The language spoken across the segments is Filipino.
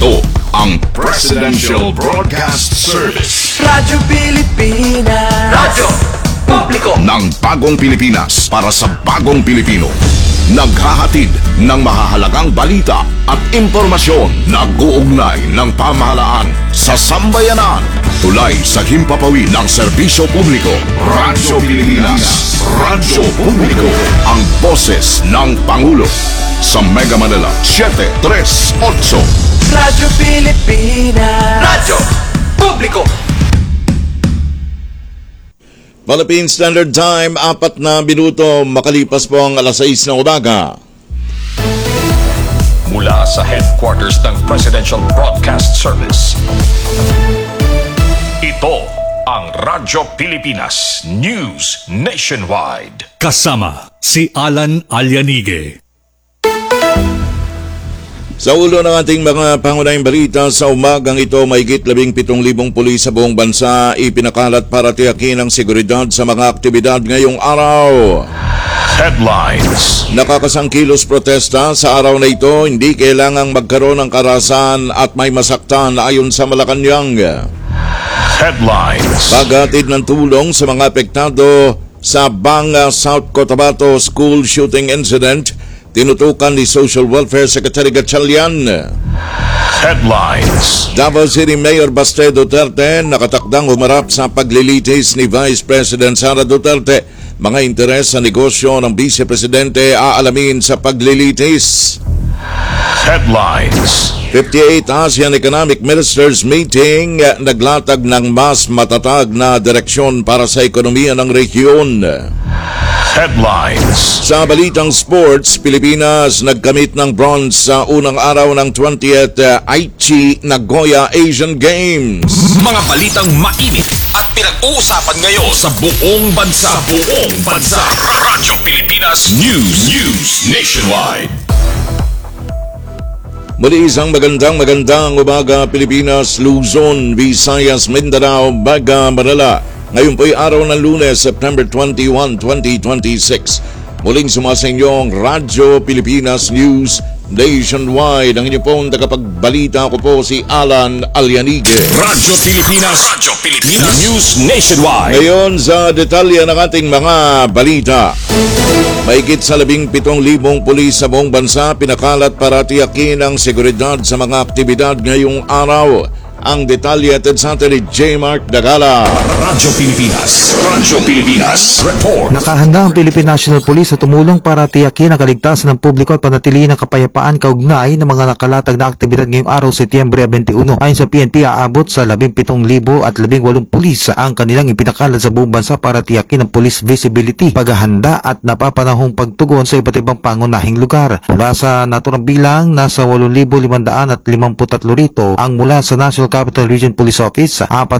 Ito ang Presidential Broadcast Service. Radyo Pilipinas. Radyo Publiko ng bagong Pilipinas para sa bagong Pilipino. Naghahatid ng mahahalagang balita at impormasyon na nag-uugnay ng pamahalaan sa sambayanan. Tulay sa himpapawid ng serbisyo publiko. Radyo Pilipinas. Radyo Publiko. Ang boses ng Pangulo. Sa Mega Manila, 738. Radyo Pilipinas. Radyo Publiko. Philippine Standard Time, 4 na minuto, makalipas po ang alas 6 ng umaga. Mula sa headquarters ng Presidential Broadcast Service, ito ang Radyo Pilipinas News Nationwide. Kasama si Alan Alianige. Sa ulo ng ating mga pangunahing balita sa umagang ito, mahigit 17,000 pulis sa buong bansa ipinakalat para tiyakin ang seguridad sa mga aktibidad ngayong araw. Headlines. Nakakasangkilos protesta sa araw na ito, hindi kailangang magkaroon ng karahasan at may masaktan ayon sa Malacanang. Headlines. Paghatid ng tulong sa mga apektado sa Banga, South Cotabato school shooting incident, tinutukan ni Social Welfare Secretary Gatchalian. Headlines. Davao City Mayor Baste Duterte nakatakdang humarap sa paglilitis ni Vice President Sara Duterte. Mga interes sa negosyo ng Vice Presidente aalamin sa paglilitis. Headlines. 58 ASEAN Economic Ministers Meeting naglatag ng mas matatag na direksyon para sa ekonomiya ng rehiyon. Headlines. Sa balitang sports, Pilipinas nagkamit ng bronze sa unang araw ng 20th Aichi Nagoya Asian Games. Mga balitang mainit at pinag-uusapan ngayon sa buong bansa. Radyo Pilipinas News Nationwide. Muli isang magandang umaga, Pilipinas, Luzon, Visayas, Mindanao, Baga, Manila. Ngayon po'y araw ng Lunes, September 21, 2026. Muling sumasa inyong Radyo Pilipinas News Nationwide. Ang inyong pong tagapagbalita, ko po si Alan Alianige. Radyo Pilipinas News Nationwide. Ngayon sa detalye ng ating mga balita. Mahigit sa 17,000 pulis sa buong bansa pinakalat para tiyakin ang seguridad sa mga aktibidad ngayong araw. Ang detalye atid sa atin ni J. Mark Dagala. Radyo Pilipinas Report. Nakahanda ang Philippine National Police sa tumulong para tiyakin ang kaligtasan ng publiko at panatilihin ang kapayapaan kaugnay ng mga nakalatag na aktibidad ngayong araw, Setyembre 21. Ayon sa PNP, aabot sa 17,018 pulis ang kanilang ipinakalat sa buong bansa para tiyakin ang police visibility, paghahanda at napapanahong pagtugon sa iba't ibang pangunahing lugar. Mula sa naturang bilang, nasa 8,553 rito ang mula sa National Capital Region Police Office,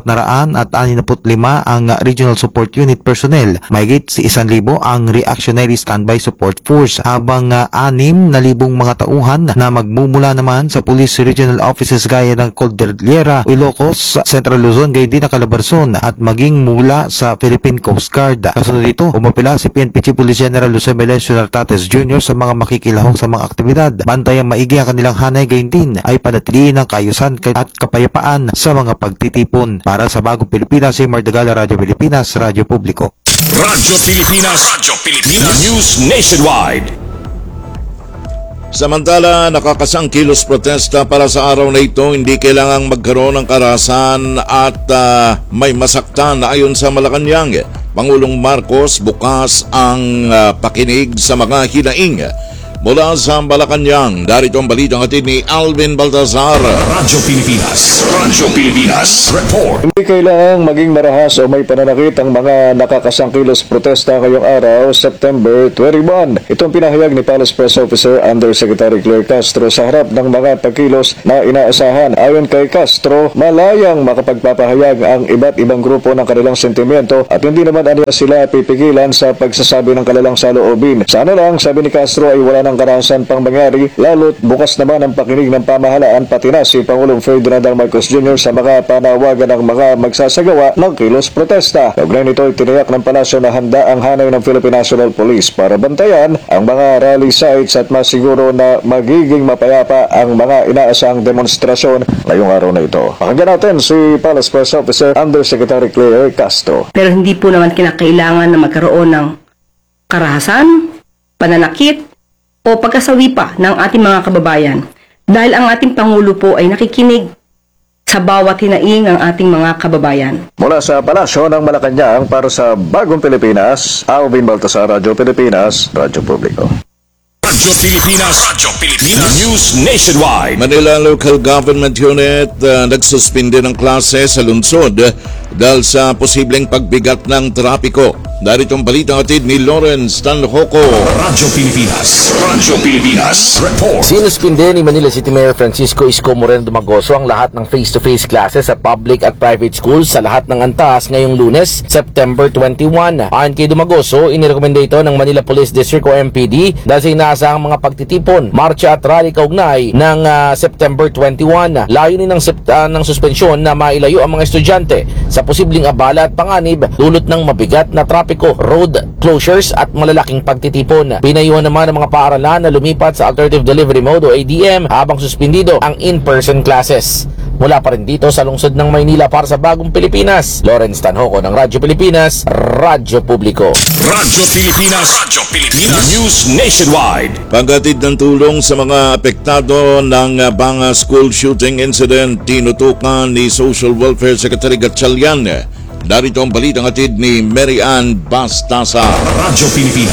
465 ang Regional Support Unit personnel, mahigit si 1,000 ang Reactionary Standby Support Force, habang 6,000 mga tauhan na magmumula naman sa Police Regional Offices gaya ng Cordillera, Ilocos, Central Luzon, gayon din ang Calabarzon at maging mula sa Philippine Coast Guard. Kasunod dito, umapila si PNP Chief Police General Jose Melencio Nartates Jr. sa mga makikilahok sa mga aktibidad. Bantayang maigi ang kanilang hanay, gayon din ay panatilihin ang kaayusan at kapayapaan sa mga pagtitipon. Para sa Bagong Pilipinas, si Mardagala, Radyo Pilipinas, Radyo Publiko. Radyo Pilipinas News Nationwide. Samantala, nakakasangkilos protesta para sa araw na ito, hindi kailangang magkaroon ng karahasan at may masaktan ayon sa Malacanang. Pangulong Marcos bukas ang pakinig sa mga hinaing. Mula sa Malacanang, darito ang balitang hatid ni Alvin Baltazar. Radyo Pilipinas Report. Hindi kailangang maging marahas o may pananakit ang mga nakakasangkilos protesta ngayong araw, September 21. Itong pinahayag ni Palace Press Officer Undersecretary Claire Castro sa harap ng mga pagkilos na inaasahan. Ayon kay Castro, malayang makapagpapahayag ang iba't ibang grupo ng kanilang sentimento at hindi naman aniya sila pipigilan sa pagsasabi ng kanilang saloobin. Sana lang, sabi ni Castro, ay wala nang walang karahasan pang mangyari, lalo't bukas naman ang pakinig ng pamahalaan pati na si Pangulong Ferdinand Marcos Jr. sa mga panawagan ng mga magsasagawa ng kilos protesta. Kaugnay nito, itiniyak ng palasyo na handa ang hanay ng Philippine National Police para bantayan ang mga rally sites at masiguro na magiging mapayapa ang mga inaasahang demonstrasyon ngayong araw na ito. Pakinggan natin si Palace Press Officer Undersecretary Claire Castro. Pero hindi po naman kinakailangan na magkaroon ng karahasan, pananakit, o pagkasawi pa ng ating mga kababayan. Dahil ang ating Pangulo po ay nakikinig sa bawat hinaing ng ating mga kababayan. Mula sa Palasyo ng Malacanang para sa Bagong Pilipinas, Alvin Baltasar, Radyo Pilipinas, Radyo Publiko. Radyo Pilipinas, News Nationwide. Manila Local Government Unit nagsuspinde ng klase sa lungsod dahil sa posibleng pagbigat ng trapiko. Darito ang balitang atid ni Lawrence Tanhoco. Radyo Pilipinas, report. Sinuspinde ni Manila City Mayor Francisco Isko Moreno Dumagoso ang lahat ng face-to-face classes sa public at private schools sa lahat ng antas ngayong Lunes, September 21. Ayon kay Dumagoso, inirekomenda ito ng Manila Police District o MPD dahil sa inaasahang mga pagtitipon, marcha at rally kaugnay ng September 21. Layunin ng suspensyon na mailayo ang mga estudyante sa posibleng abala at panganib dulot ng mabigat na trapiko, road closures at malalaking pagtitipon. Pinayuhan naman ng mga paaralan na lumipat sa Alternative Delivery Mode o ADM habang suspindido ang in-person classes. Mula pa rin dito sa lungsod ng Maynila para sa Bagong Pilipinas, Lawrence Tanhoco ng Radyo Pilipinas, Radyo Publiko. Radyo Pilipinas, News Nationwide. Paghatid ng tulong sa mga apektado ng Banga School Shooting Incident, tinutukan ni Social Welfare Secretary Gatchalian. Darito ang balitang atid ni Mary Ann Bastasa. Radyo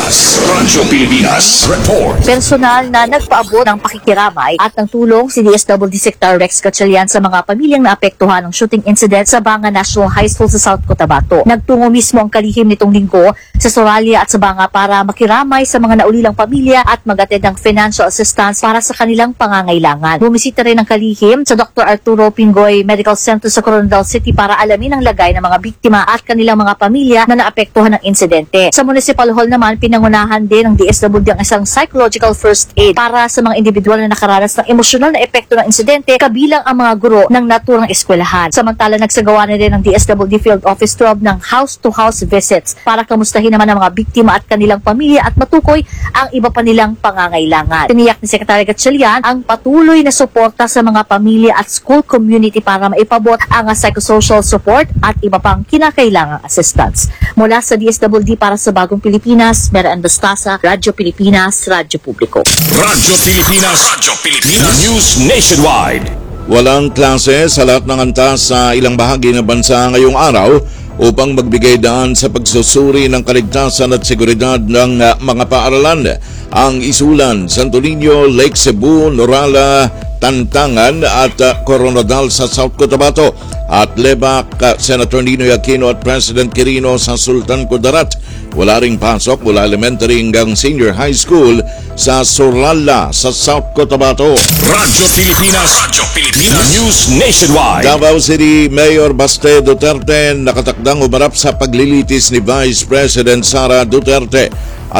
Pilipinas, report. Personal na nagpaabot ng pakikiramay at ng tulong si DSWD Secretary Rex Gatchalian sa mga pamilyang naapektuhan ng shooting incident sa Banga National High School sa South Cotabato. Nagtungo mismo ang kalihim nitong linggo sa Soralia at sa Banga para makiramay sa mga naulilang pamilya at mag-attend ng financial assistance para sa kanilang pangangailangan. Bumisita rin ang kalihim sa Dr. Arturo Pingoy Medical Center sa Coronadal City para alamin ang lagay ng mga biktima at kanilang mga pamilya na naapektuhan ng insidente. Sa Municipal Hall naman, pinangunahan din ng DSWD ang isang psychological first aid para sa mga individual na nakaranas ng emosyonal na epekto ng insidente, kabilang ang mga guro ng naturang eskwelahan. Samantala, nagsagawa na rin ng DSWD Field Office 12 ng house-to-house visits para kamustahin naman ang mga biktima at kanilang pamilya at matukoy ang iba pa nilang pangangailangan. Tiniyak ni Secretary Gatchalian ang patuloy na suporta sa mga pamilya at school community para maipabot ang psychosocial support at iba pang kinakailangang assistance. Mula sa DSWD para sa Bagong Pilipinas, Mary Ann Bastasa, Radyo Pilipinas, Radyo Publiko. Radyo Pilipinas, News Nationwide. Walang klase sa lahat ng antas sa ilang bahagi ng bansa ngayong araw upang magbigay daan sa pagsusuri ng kaligtasan at seguridad ng mga paaralan. Ang Isulan, Santo Niño, Lake Cebu, Norala, Tantangan at Coronadal sa South Cotabato at Lebac, Senator Ninoy Aquino at President Quirino sa Sultan Kudarat. Wala ring pasok mula elementary hanggang senior high school sa Sorala sa South Cotabato. Radyo Pilipinas, News Nationwide. Davao City Mayor Baste Duterte nakatakdang umarap sa paglilitis ni Vice President Sara Duterte.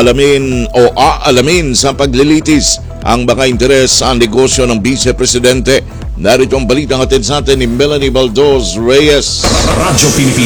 Aalamin sa paglilitis ang baka interes sa negosyo ng Vice Presidente. Narito ang balitang atid sa atin ni Melanie Baldos Reyes. Radyo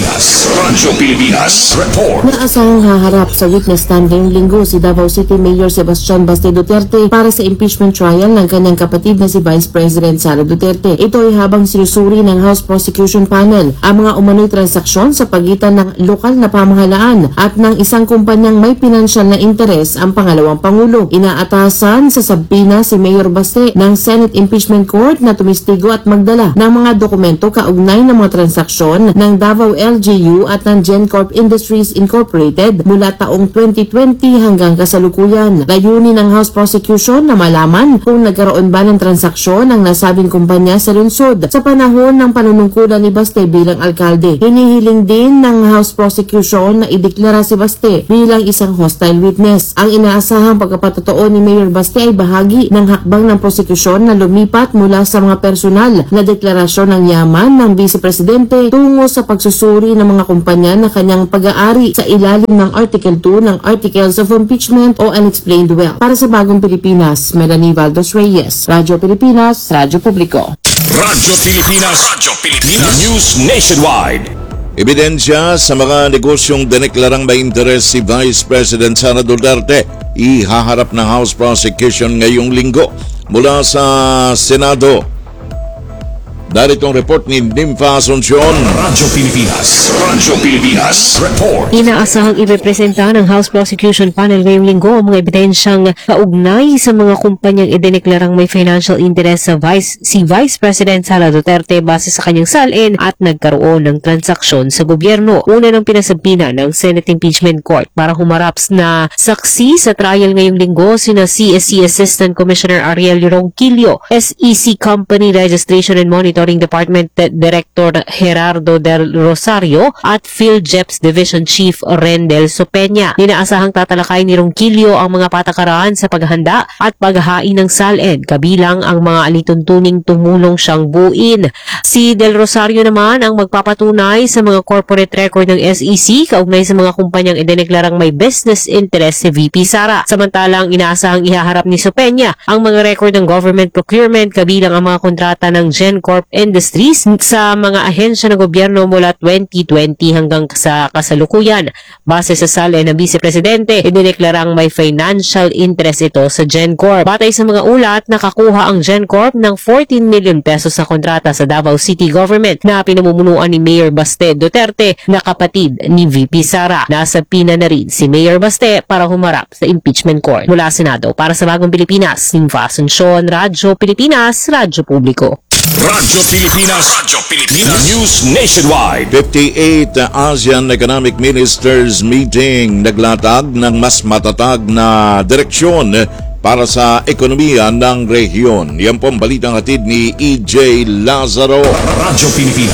Pilipinas, report. Naasahang haharap sa witness stand ngayong linggo si Davao City Mayor Sebastian Baste Duterte para sa impeachment trial ng kanyang kapatid na si Vice President Sara Duterte. Ito ay habang sinusuri ng House Prosecution Panel ang mga umano'y transaksyon sa pagitan ng lokal na pamahalaan at ng isang kumpanyang may pinansyal na interes ang pangalawang Pangulo. Inaatasan sa sabina si Mayor Baste ng Senate Impeachment Court na tumistigo at magdala ng mga dokumento kaugnay ng mga transaksyon ng Davao LGU at ng GenCorp Industries Incorporated mula taong 2020 hanggang kasalukuyan. Layunin ng House Prosecution na malaman kung nagkaroon ba ng transaksyon ng nasabing kumpanya sa lungsod sa panahon ng panunungkulan ni Baste bilang alkalde. Hinihiling din ng House Prosecution na ideklara si Baste bilang isang hostile witness. Ang inaasahang pagkapatotoo ni Mayor Baste ay bahagi bahagi ng hakbang ng prosekusyon na lumipat mula sa mga personal na deklarasyon ng yaman ng Vice Presidente tungo sa pagsusuri ng mga kumpanya na kanyang pag-aari sa ilalim ng Article 2 ng Articles of Impeachment o Unexplained Wealth. Para sa Bagong Pilipinas, Melanie Valdos Reyes, Radyo Pilipinas, Radyo Publiko. Radyo Pilipinas News Nationwide. Ebidensya sa mga negosyong dineklarang may interes si Vice President Sara Duterte ihaharap ng House Prosecution ngayong linggo mula sa Senado. Darito ang report ni Nympha Asuncion. Radyo Pilipinas Report. Inaasahang irepresenta ng House Prosecution Panel ngayong linggo ang mga ebidensyang kaugnay sa mga kumpanyang idineklarang may financial interest sa si Vice President Sara Duterte base sa kanyang salin at nagkaroon ng transaksyon sa gobyerno. Una ng pinasabina ng Senate Impeachment Court para humarap na saksi sa trial ngayong linggo sina CSC Assistant Commissioner Ariel Ronquillo, SEC Company Registration and Monitoring Department Director Gerardo del Rosario at PhilJeps Division Chief Rendel Sopeña. Inaasahang tatalakay ni Ronquillo ang mga patakaran sa paghahanda at paghahain ng SALN kabilang ang mga alituntuning tumulong siyang buuin. Si Del Rosario naman ang magpapatunay sa mga corporate record ng SEC kaugnay sa mga kumpanyang idineklarang may business interest si VP Sara. Samantalang inaasahang ihaharap ni Sopeña ang mga record ng government procurement kabilang ang mga kontrata ng GenCorp Industries sa mga ahensya ng gobyerno mula 2020 hanggang sa kasalukuyan. Base sa salin ng Vice Presidente, idineklarang may financial interest ito sa GenCorp. Batay sa mga ulat, nakakuha ang GenCorp ng 14 million pesos sa kontrata sa Davao City Government na pinamumunuan ni Mayor Baste Duterte na kapatid ni VP Sara. Nasa pina na rin si Mayor Baste para humarap sa impeachment court. Mula Senado, para sa Bagong Pilipinas, Nympha Asuncion, Radyo Pilipinas, Radyo Publiko. Radyo Pilipinas News Nationwide. 58 ASEAN Economic Ministers Meeting naglatag ng mas matatag na direksyon para sa ekonomiya ng rehiyon. Yan po ang balitang hatid ni EJ Lazaro. Radyo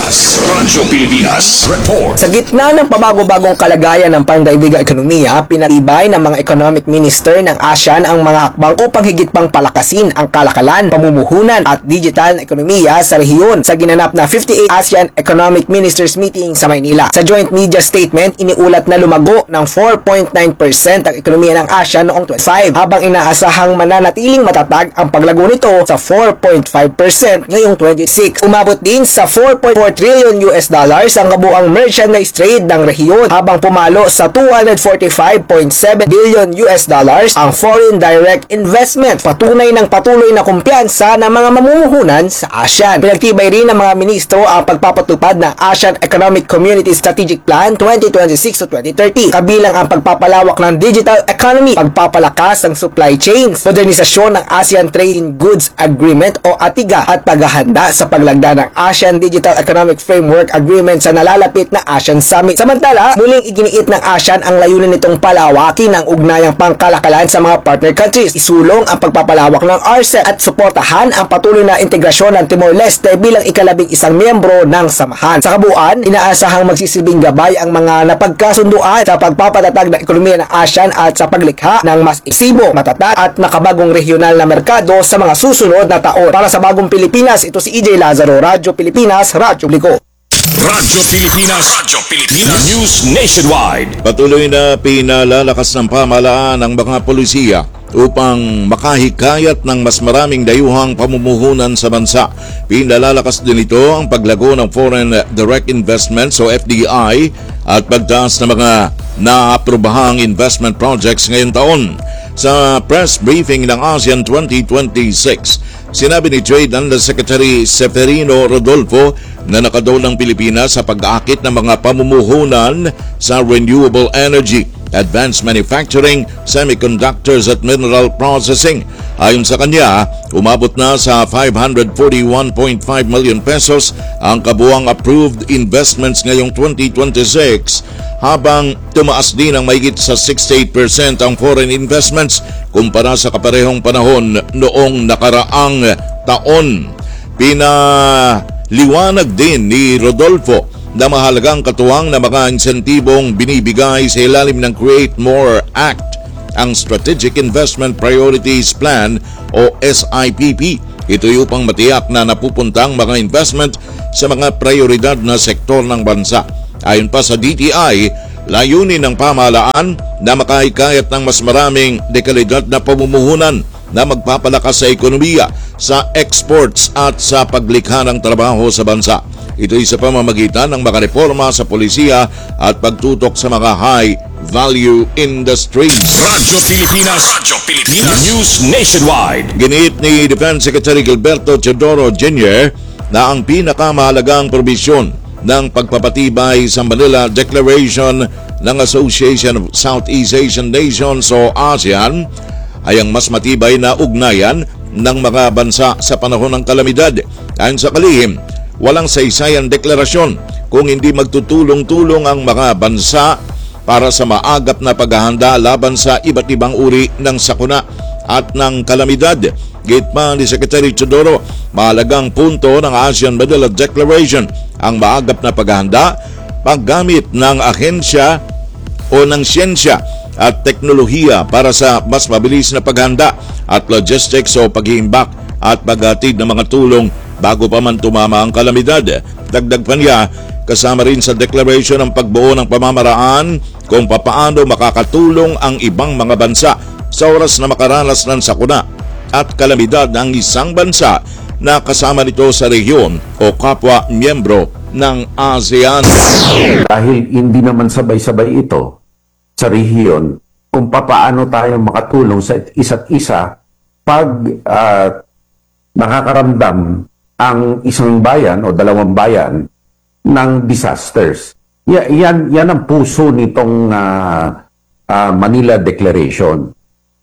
Pilipinas Report. Sa gitna ng pabago-bagong kalagayan ng pandaigdigang ekonomiya, pinatibay ng mga economic minister ng ASEAN ang mga hakbang upang higit pang palakasin ang kalakalan, pamumuhunan at digital na ekonomiya sa rehiyon sa ginanap na 58 ASEAN Economic Ministers Meeting sa Maynila. Sa joint media statement, iniulat na lumago ng 4.9% ang ekonomiya ng ASEAN noong 2025 habang inaasahang mananatiling matatag ang paglago nito sa 4.5% ngayong 2026. Umabot din sa 4.4 trillion US dollars ang kabuang merchandise trade ng rehiyon habang pumalo sa 245.7 billion US dollars ang foreign direct investment. Patunay ng patuloy na kumpiyansa ng mga mamumuhunan sa ASEAN. Pinagtibay rin ng mga ministro ang pagpapatupad ng ASEAN Economic Community Strategic Plan 2026 to 2030 kabilang ang pagpapalawak ng digital economy, pagpapalakas ng supply chain, modernisasyon ng ASEAN Trade in Goods Agreement o ATIGA at paghahanda sa paglagda ng ASEAN Digital Economic Framework Agreement sa nalalapit na ASEAN Summit. Samantala, muling iginiit ng ASEAN ang layunin nitong palawakin ang ugnayang pangkalakalan sa mga partner countries, isulong ang pagpapalawak ng RCEP at suportahan ang patuloy na integrasyon ng Timor-Leste bilang ika-11 miyembro ng samahan. Sa kabuuan, inaasahang magsisilbing gabay ang mga napagkasunduan sa pagpapatatag ng ekonomiya ng ASEAN at sa paglikha ng mas iksibo, matatag at makabagong regional na merkado sa mga susunod na taon. Para sa Bagong Pilipinas, ito si EJ Lazaro, Radyo Pilipinas, Radyo Publiko. Radyo Pilipinas News Nationwide. Patuloy na pinalalakas ng pamahalaan ang mga polisiya upang makahikayat ng mas maraming dayuhang pamumuhunan sa bansa. Pinalalakas din ito ang paglago ng Foreign Direct Investments o FDI at pagtaas ng mga naaprobahang investment projects ngayong taon. Sa press briefing ng ASEAN 2026, sinabi ni Trade Undersecretary Seferino Rodolfo na nakadaw ng Pilipinas sa pag-aakit ng mga pamumuhunan sa renewable energy, advanced manufacturing, semiconductors at mineral processing. Ayon sa kanya, umabot na sa 541.5 million pesos ang kabuang approved investments ngayong 2026 habang tumaas din ang mahigit sa 68% ang foreign investments kumpara sa kaparehong panahon noong nakaraang taon. Pinaliwanag din ni Rodolfo na mahalagang katuwang na mga insentibong binibigay sa ilalim ng Create More Act ang Strategic Investment Priorities Plan o SIPP. Ito'y upang matiyak na napupuntang mga investment sa mga prioridad na sektor ng bansa. Ayon pa sa DTI, layunin ng pamahalaan na makahikayat ng mas maraming dekalidad na pamumuhunan na magpapalakas sa ekonomiya, sa exports at sa paglikha ng trabaho sa bansa. Ito'y sa pamamagitan ng mga reforma sa polisiya at pagtutok sa mga high-value industries. Radyo Pilipinas News Nationwide. Giniit ni Defense Secretary Gilberto Teodoro Jr. na ang pinakamahalagang probisyon ng pagpapatibay sa Manila Declaration ng Association of Southeast Asian Nations o ASEAN ay ang mas matibay na ugnayan ng mga bansa sa panahon ng kalamidad. Ayon sa kalihim, walang saysayang deklarasyon kung hindi magtutulong-tulong ang mga bansa para sa maagap na paghahanda laban sa iba't ibang uri ng sakuna at ng kalamidad. Gate pa ni Secretary Teodoro, mahalagang punto ng ASEAN Manila Declaration ang maagap na paghahanda, paggamit ng ahensya o ng siyensya at teknolohiya para sa mas mabilis na paghanda at logistics o paghihimbak at paghatid ng mga tulong bago pa man tumama ang kalamidad. Dagdag pa niya, kasama rin sa declaration ang pagbuo ng pamamaraan kung papaano makakatulong ang ibang mga bansa sa oras na makaranas ng sakuna at kalamidad ng isang bansa na kasama nito sa rehiyon o kapwa miyembro ng ASEAN. Dahil hindi naman sabay-sabay ito sa rehiyon kung papaano tayo makatulong sa isa't isa pag nakakaramdam ang isang bayan o dalawang bayan ng disasters. Yan ang puso nitong Manila Declaration.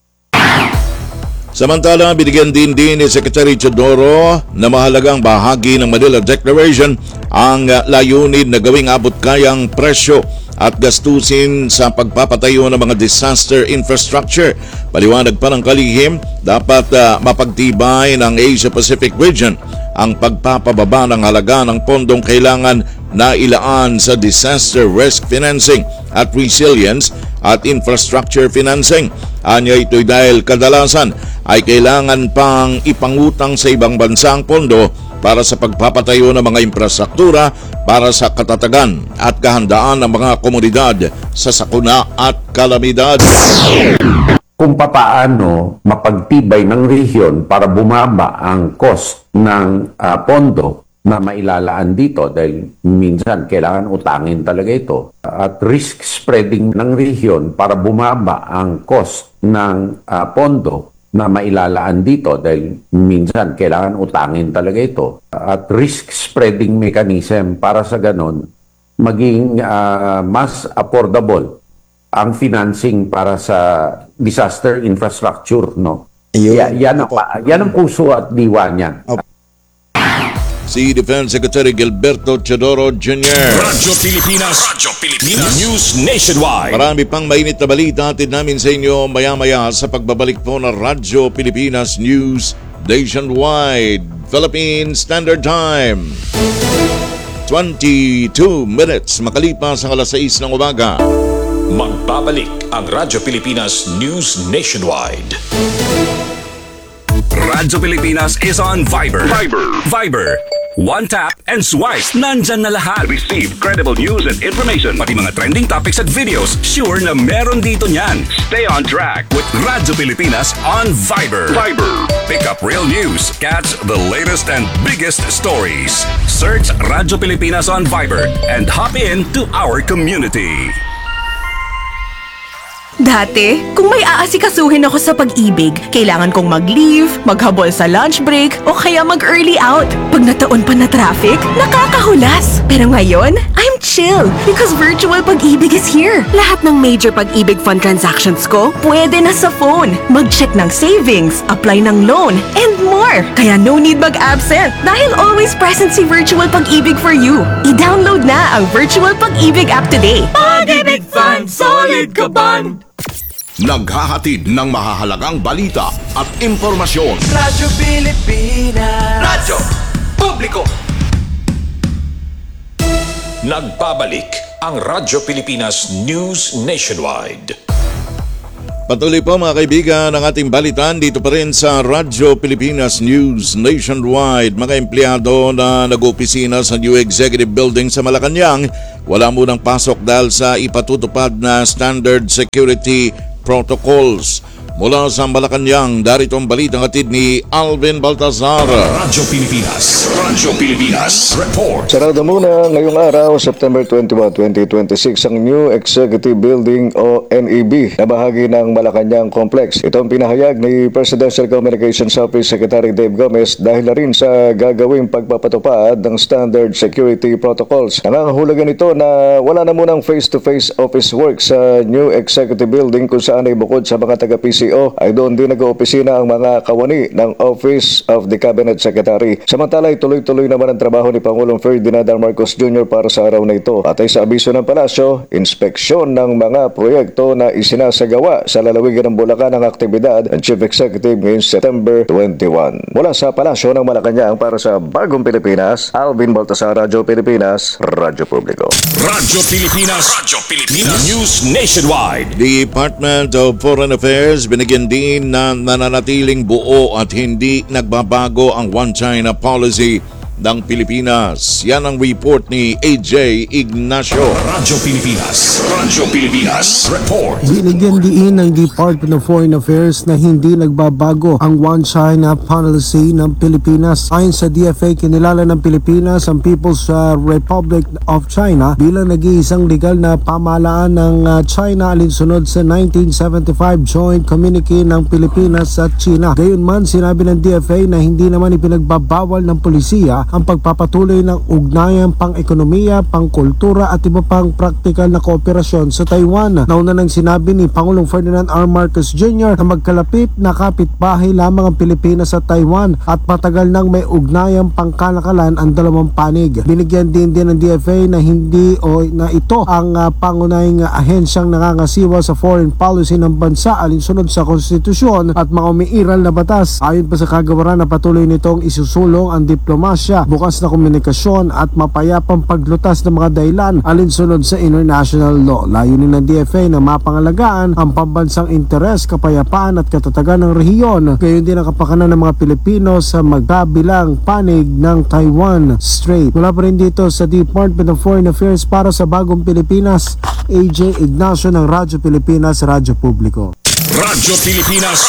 Samantala, binigyan din ni Secretary Teodoro na mahalagang bahagi ng Manila Declaration ang layunin na gawing abot kayang presyo at gastusin sa pagpapatayo ng mga disaster infrastructure. Paliwanag pa ng kalihim, dapat mapagtibay ng Asia-Pacific region ang pagpapababa ng halaga ng pondong kailangan na ilaan sa disaster risk financing at resilience at infrastructure financing. Anya ito'y dahil kadalasan ay kailangan pang ipangutang sa ibang bansa ang pondo para sa pagpapatayo ng mga infrastruktura para sa katatagan at kahandaan ng mga komunidad sa sakuna at kalamidad. Kung papaano mapagtibay ng rehiyon para bumaba ang cost ng pondo na mailalaan dito dahil minsan kailangan utangin talaga ito. At risk spreading ng rehiyon para bumaba ang cost ng pondo na mailalaan dito dahil minsan kailangan utangin talaga ito. At risk spreading mechanism para sa ganon maging mas affordable ang financing para sa disaster infrastructure, no? Yan ang puso at diwa niya. Si Defense Secretary Gilberto Teodoro Jr. Radyo Pilipinas News Nationwide. Marami pang mainit na balita atin namin sa inyo maya-maya sa pagbabalik po ng Radyo Pilipinas News Nationwide. Philippine Standard Time. 22 minutes makalipas ang alas 6 ng umaga. Magbabalik ang Radyo Pilipinas News Nationwide. Radyo Pilipinas is on Viber. Viber. One tap and swipe. Nandyan na lahat. Receive credible news and information. Pati mga trending topics at videos. Sure na meron dito niyan. Stay on track with Radyo Pilipinas on Viber. Pick up real news. Catch the latest and biggest stories. Search Radyo Pilipinas on Viber and hop in to our community. Dati, kung may aasikasuhin ako sa pag-ibig, kailangan kong mag-leave, maghabol sa lunch break, o kaya mag-early out. Pag nataon pa na traffic, nakakahulas. Pero ngayon, I'm chill because virtual pag-ibig is here. Lahat ng major pag-ibig fund transactions ko, pwede na sa phone. Mag-check ng savings, apply ng loan, and more. Kaya no need mag-absent dahil always present si Virtual Pag-ibig for you. I-download na ang Virtual Pag-ibig app today. Pag-ibig Fund, solid ka ban! Naghahatid ng mahahalagang balita at impormasyon. Radyo Pilipinas. Radyo Publiko. Nagbabalik ang Radyo Pilipinas News Nationwide. Patuloy po mga kaibigan ang ating balitan dito pa rin sa Radyo Pilipinas News Nationwide. Mga empleyado na nag-opisina sa New Executive Building sa Malacanang wala munang pasok dahil sa ipatutupad na standard security protocols. Mula sa Malacanang, darito ang balitang hatid ni Alvin Baltazar. Radyo Pilipinas Report. Sarado muna ngayong araw, September 21, 2026, ang New Executive Building o NEB na bahagi ng Malacanang Complex. Ito ang pinahayag ni Presidential Communications Office Secretary Dave Gomez dahil na rin sa gagawing pagpapatupad ng standard security protocols. Nangangahulugan ito na wala na munang face-to-face office work sa New Executive Building kung saan ay bukod sa mga taga-PCO ay doon din nag-oopisina ang mga kawani ng Office of the Cabinet Secretary. Samantala, tuloy-tuloy naman ang trabaho ni Pangulong Ferdinand R. Marcos Jr. para sa araw na ito. At ay sa abiso ng palasyo, inspeksyon ng mga proyekto na isinasagawa sa lalawigan ng Bulacan ang aktibidad ng Chief Executive ngayong September 21. Mula sa palasyo ng Malacanang para sa Bagong Pilipinas, Alvin Baltasar, Radyo Pilipinas, Radyo Publiko. Radyo Pilipinas News Nationwide. Department of Foreign Affairs binigyan din na nananatiling buo at hindi nagbabago ang One China policy ng Pilipinas. Yan ang report ni AJ Ignacio. Radyo Pilipinas Report. Binigyan diin ng Department of Foreign Affairs na hindi nagbabago ang One China policy ng Pilipinas. Ayon sa DFA, kinilala ng Pilipinas ang People's Republic of China bilang nag-iisang legal na pamahalaan ng China alinsunod sa 1975 Joint Communique ng Pilipinas at China. Gayunman, sinabi ng DFA na hindi naman ipinagbabawal ng polisiya ang pagpapatuloy ng ugnayan pang-ekonomiya, pang-kultura at iba pang praktikal na kooperasyon sa Taiwan. Nauna nang sinabi ni Pangulong Ferdinand R. Marcos Jr. na magkalapit na kapitbahay lamang ang Pilipinas at Taiwan at matagal nang may ugnayang pangkalakalan ang dalawang panig. Binigyan din ng DFA na hindi o na ito ang pangunahing ahensyang nangangasiwa sa foreign policy ng bansa alinsunod sa konstitusyon at mga umiiral na batas. Ayon pa sa kagawaran na patuloy nitong isusulong ang diplomasya, bukas na komunikasyon at mapayapang paglutas ng mga dahilan alinsunod sa international law. Layunin ng DFA na mapangalagaan ang pambansang interes, kapayapaan at katatagan ng rehiyon, gayon din ang kapakanan ng mga Pilipino sa magkabilang panig ng Taiwan Strait. Mula pa rin dito sa Department of Foreign Affairs para sa Bagong Pilipinas, AJ Ignacio ng Radyo Pilipinas, Radyo Publiko. Radyo Pilipinas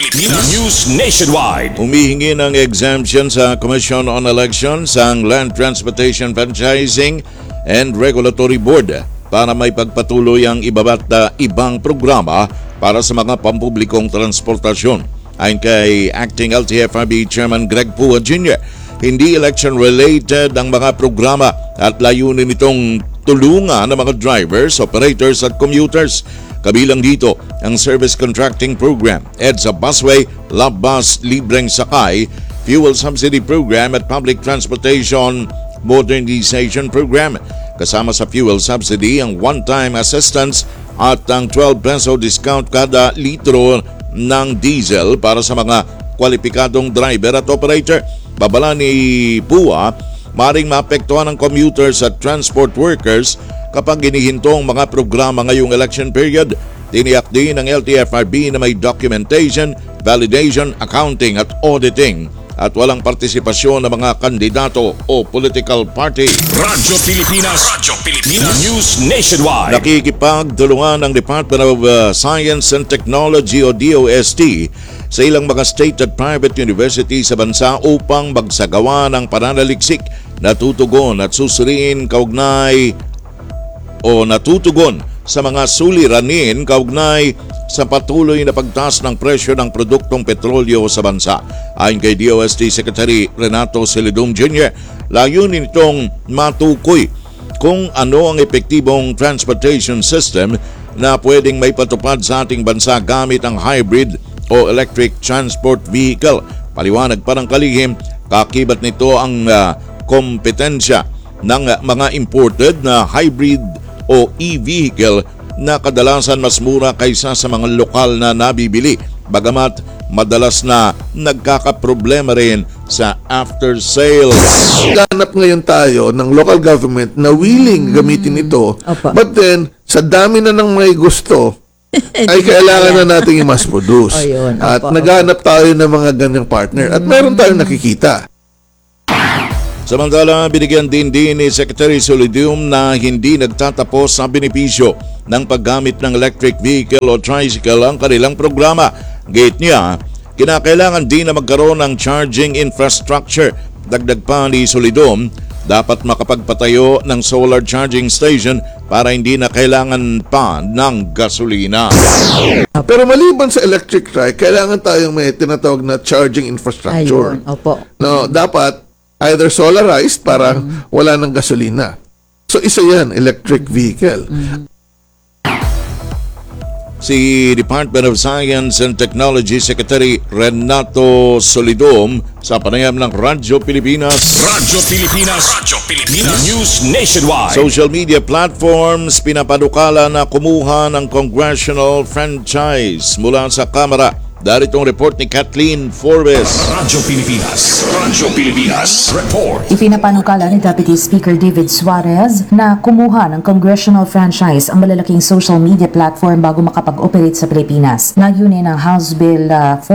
News Nationwide. Humihingi ng exemption sa Commission on Elections ang Land Transportation Franchising and Regulatory Board para may pagpatuloy ang iba't ibang programa para sa mga pampublikong transportasyon. Ayon kay Acting LTFRB Chairman Greg Pua Jr., hindi election-related ang mga programa at layunin nitong tulungan ng mga drivers, operators at commuters. Kabilang dito ang Service Contracting Program, EDSA Busway, Love Bus, Libreng Sakay, Fuel Subsidy Program at Public Transportation Modernization Program. Kasama sa fuel subsidy ang one-time assistance at ang 12 peso discount kada litro ng diesel para sa mga kwalipikadong driver at operator. Babala ni Pua, maring maapektuhan ng commuters at transport workers kapag ginihinto ang mga programa ngayong election period. Tiniyak din ng LTFRB na may documentation, validation, accounting at auditing at walang partisipasyon ng mga kandidato o political party. Radyo Pilipinas News Nationwide. Nakikipagtulungan ng Department of Science and Technology o DOST sa ilang mga state at private university sa bansa upang magsagawa ng pananaliksik na tutugon at susuriin kaugnay o natutugon sa mga suliranin kaugnay sa patuloy na pagtaas ng presyo ng produktong petrolyo sa bansa. Ayon kay DOST Secretary Renato Celedum Jr., layunin itong matukoy kung ano ang epektibong transportation system na pwedeng may patupad sa ating bansa gamit ang hybrid o electric transport vehicle. Paliwanag pa ng kalihim, kakibat nito ang kompetensya ng mga imported na hybrid o e-vehicle na kadalasan mas mura kaysa sa mga lokal na nabibili, bagamat madalas na nagkakaproblema rin sa after sales. Ganap ngayon tayo ng local government na willing gamitin ito, but then sa dami na ng may gusto, ay kailangan na natin i-mass produce. O, yun. At Opo, naghanap tayo ng mga ganyang partner. At meron tayong nakikita. Samantala, binigyan din ni Secretary Solidium na hindi nagtatapos sa benepisyo ng paggamit ng electric vehicle o tricycle ang kanilang programa. Gate niya, kinakailangan din na magkaroon ng charging infrastructure. Dagdag pa ni Solidium, dapat makapagpatayo ng solar charging station para hindi na kailangan pa ng gasolina. Pero maliban sa electric trike, kailangan tayong may tinatawag na charging infrastructure. Ayun, opo. No, dapat either solarized para wala ng gasolina. So isa yan, electric vehicle. Si Department of Science and Technology Secretary Renato Solidum sa panayam ng Radyo Pilipinas. Radyo Pilipinas. Radyo Pilipinas. News Nationwide. Social media platforms pinapadukala na kumuha ng congressional franchise mula sa Kamara. Daritong report ni Kathleen Forbes. Radyo Pilipinas. Radyo Pilipinas. Report. Ipinapanukala ni Deputy Speaker David Suarez na kumuha ng congressional franchise ang malalaking social media platform bago makapag-operate sa Pilipinas. Layunin ng House Bill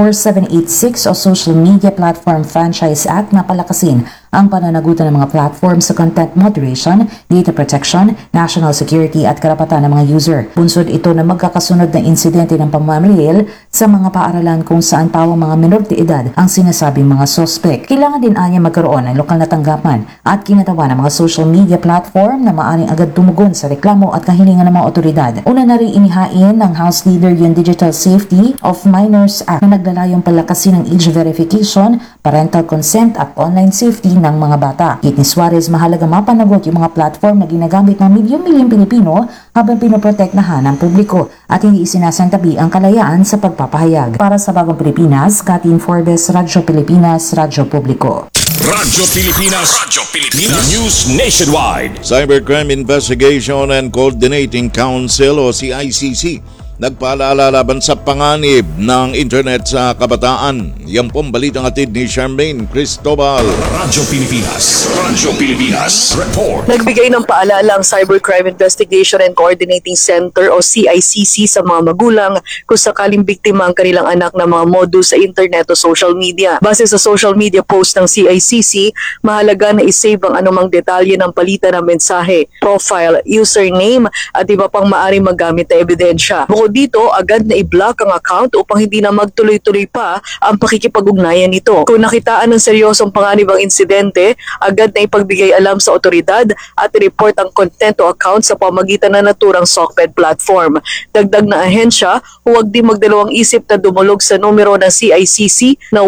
4786 o Social Media Platform Franchise Act na palakasin ang pananagutan ng mga platform sa content moderation, data protection, national security at karapatan ng mga user. Bunsod ito na magkakasunod na insidente ng pamamilil sa mga paaralan kung saan pawang mga menor de edad ang sinasabing mga sospek. Kailangan din anya magkaroon ng lokal na tanggapan at kinatawan ng mga social media platform na maaring agad tumugon sa reklamo at kahilingan ng mga otoridad. Una na rin inihain ng House Leader yung Digital Safety of Minors Act na naglalayong palakasin ng age verification, parental consent at online safety ng mga bata. Kit ni Suarez, mahalaga mapanagot yung mga platform na ginagamit ng milyong-milyong Pilipino habang pinoprotektahan ng publiko at hindi isinasantabi ang kalayaan sa pagpapahayag. Para sa Bagong Pilipinas, Kathleen Forbes, Radyo Pilipinas, Radyo Publiko. Radyo Pilipinas. Radyo Pilipinas. News Nationwide. Cybercrime Investigation and Coordinating Council o CICC nagpaalala laban sa panganib ng internet sa kabataan. Yan pong balitang atid ni Charmaine Cristobal. Radyo Pilipinas. Radyo Pilipinas. Report. Nagbigay ng paalala ang Cybercrime Investigation and Coordinating Center o CICC sa mga magulang kung sakaling biktima ang kanilang anak ng mga modus sa internet o social media. Base sa social media post ng CICC, mahalaga na isave ang anumang detalye ng palitan ng mensahe, profile, username at iba pang maaring magamit na ebidensya. Bukod dito, agad na i-block ang account upang hindi na magtuloy-tuloy pa ang pakikipag-ugnayan nito. Kung nakitaan ng seryosong panganib ang insidente, agad na ipagbigay alam sa otoridad at i-report ang content o account sa pamagitan ng naturang SOCMED platform. Dagdag na ahensya, huwag din magdalawang isip na dumulog sa numero ng CICC na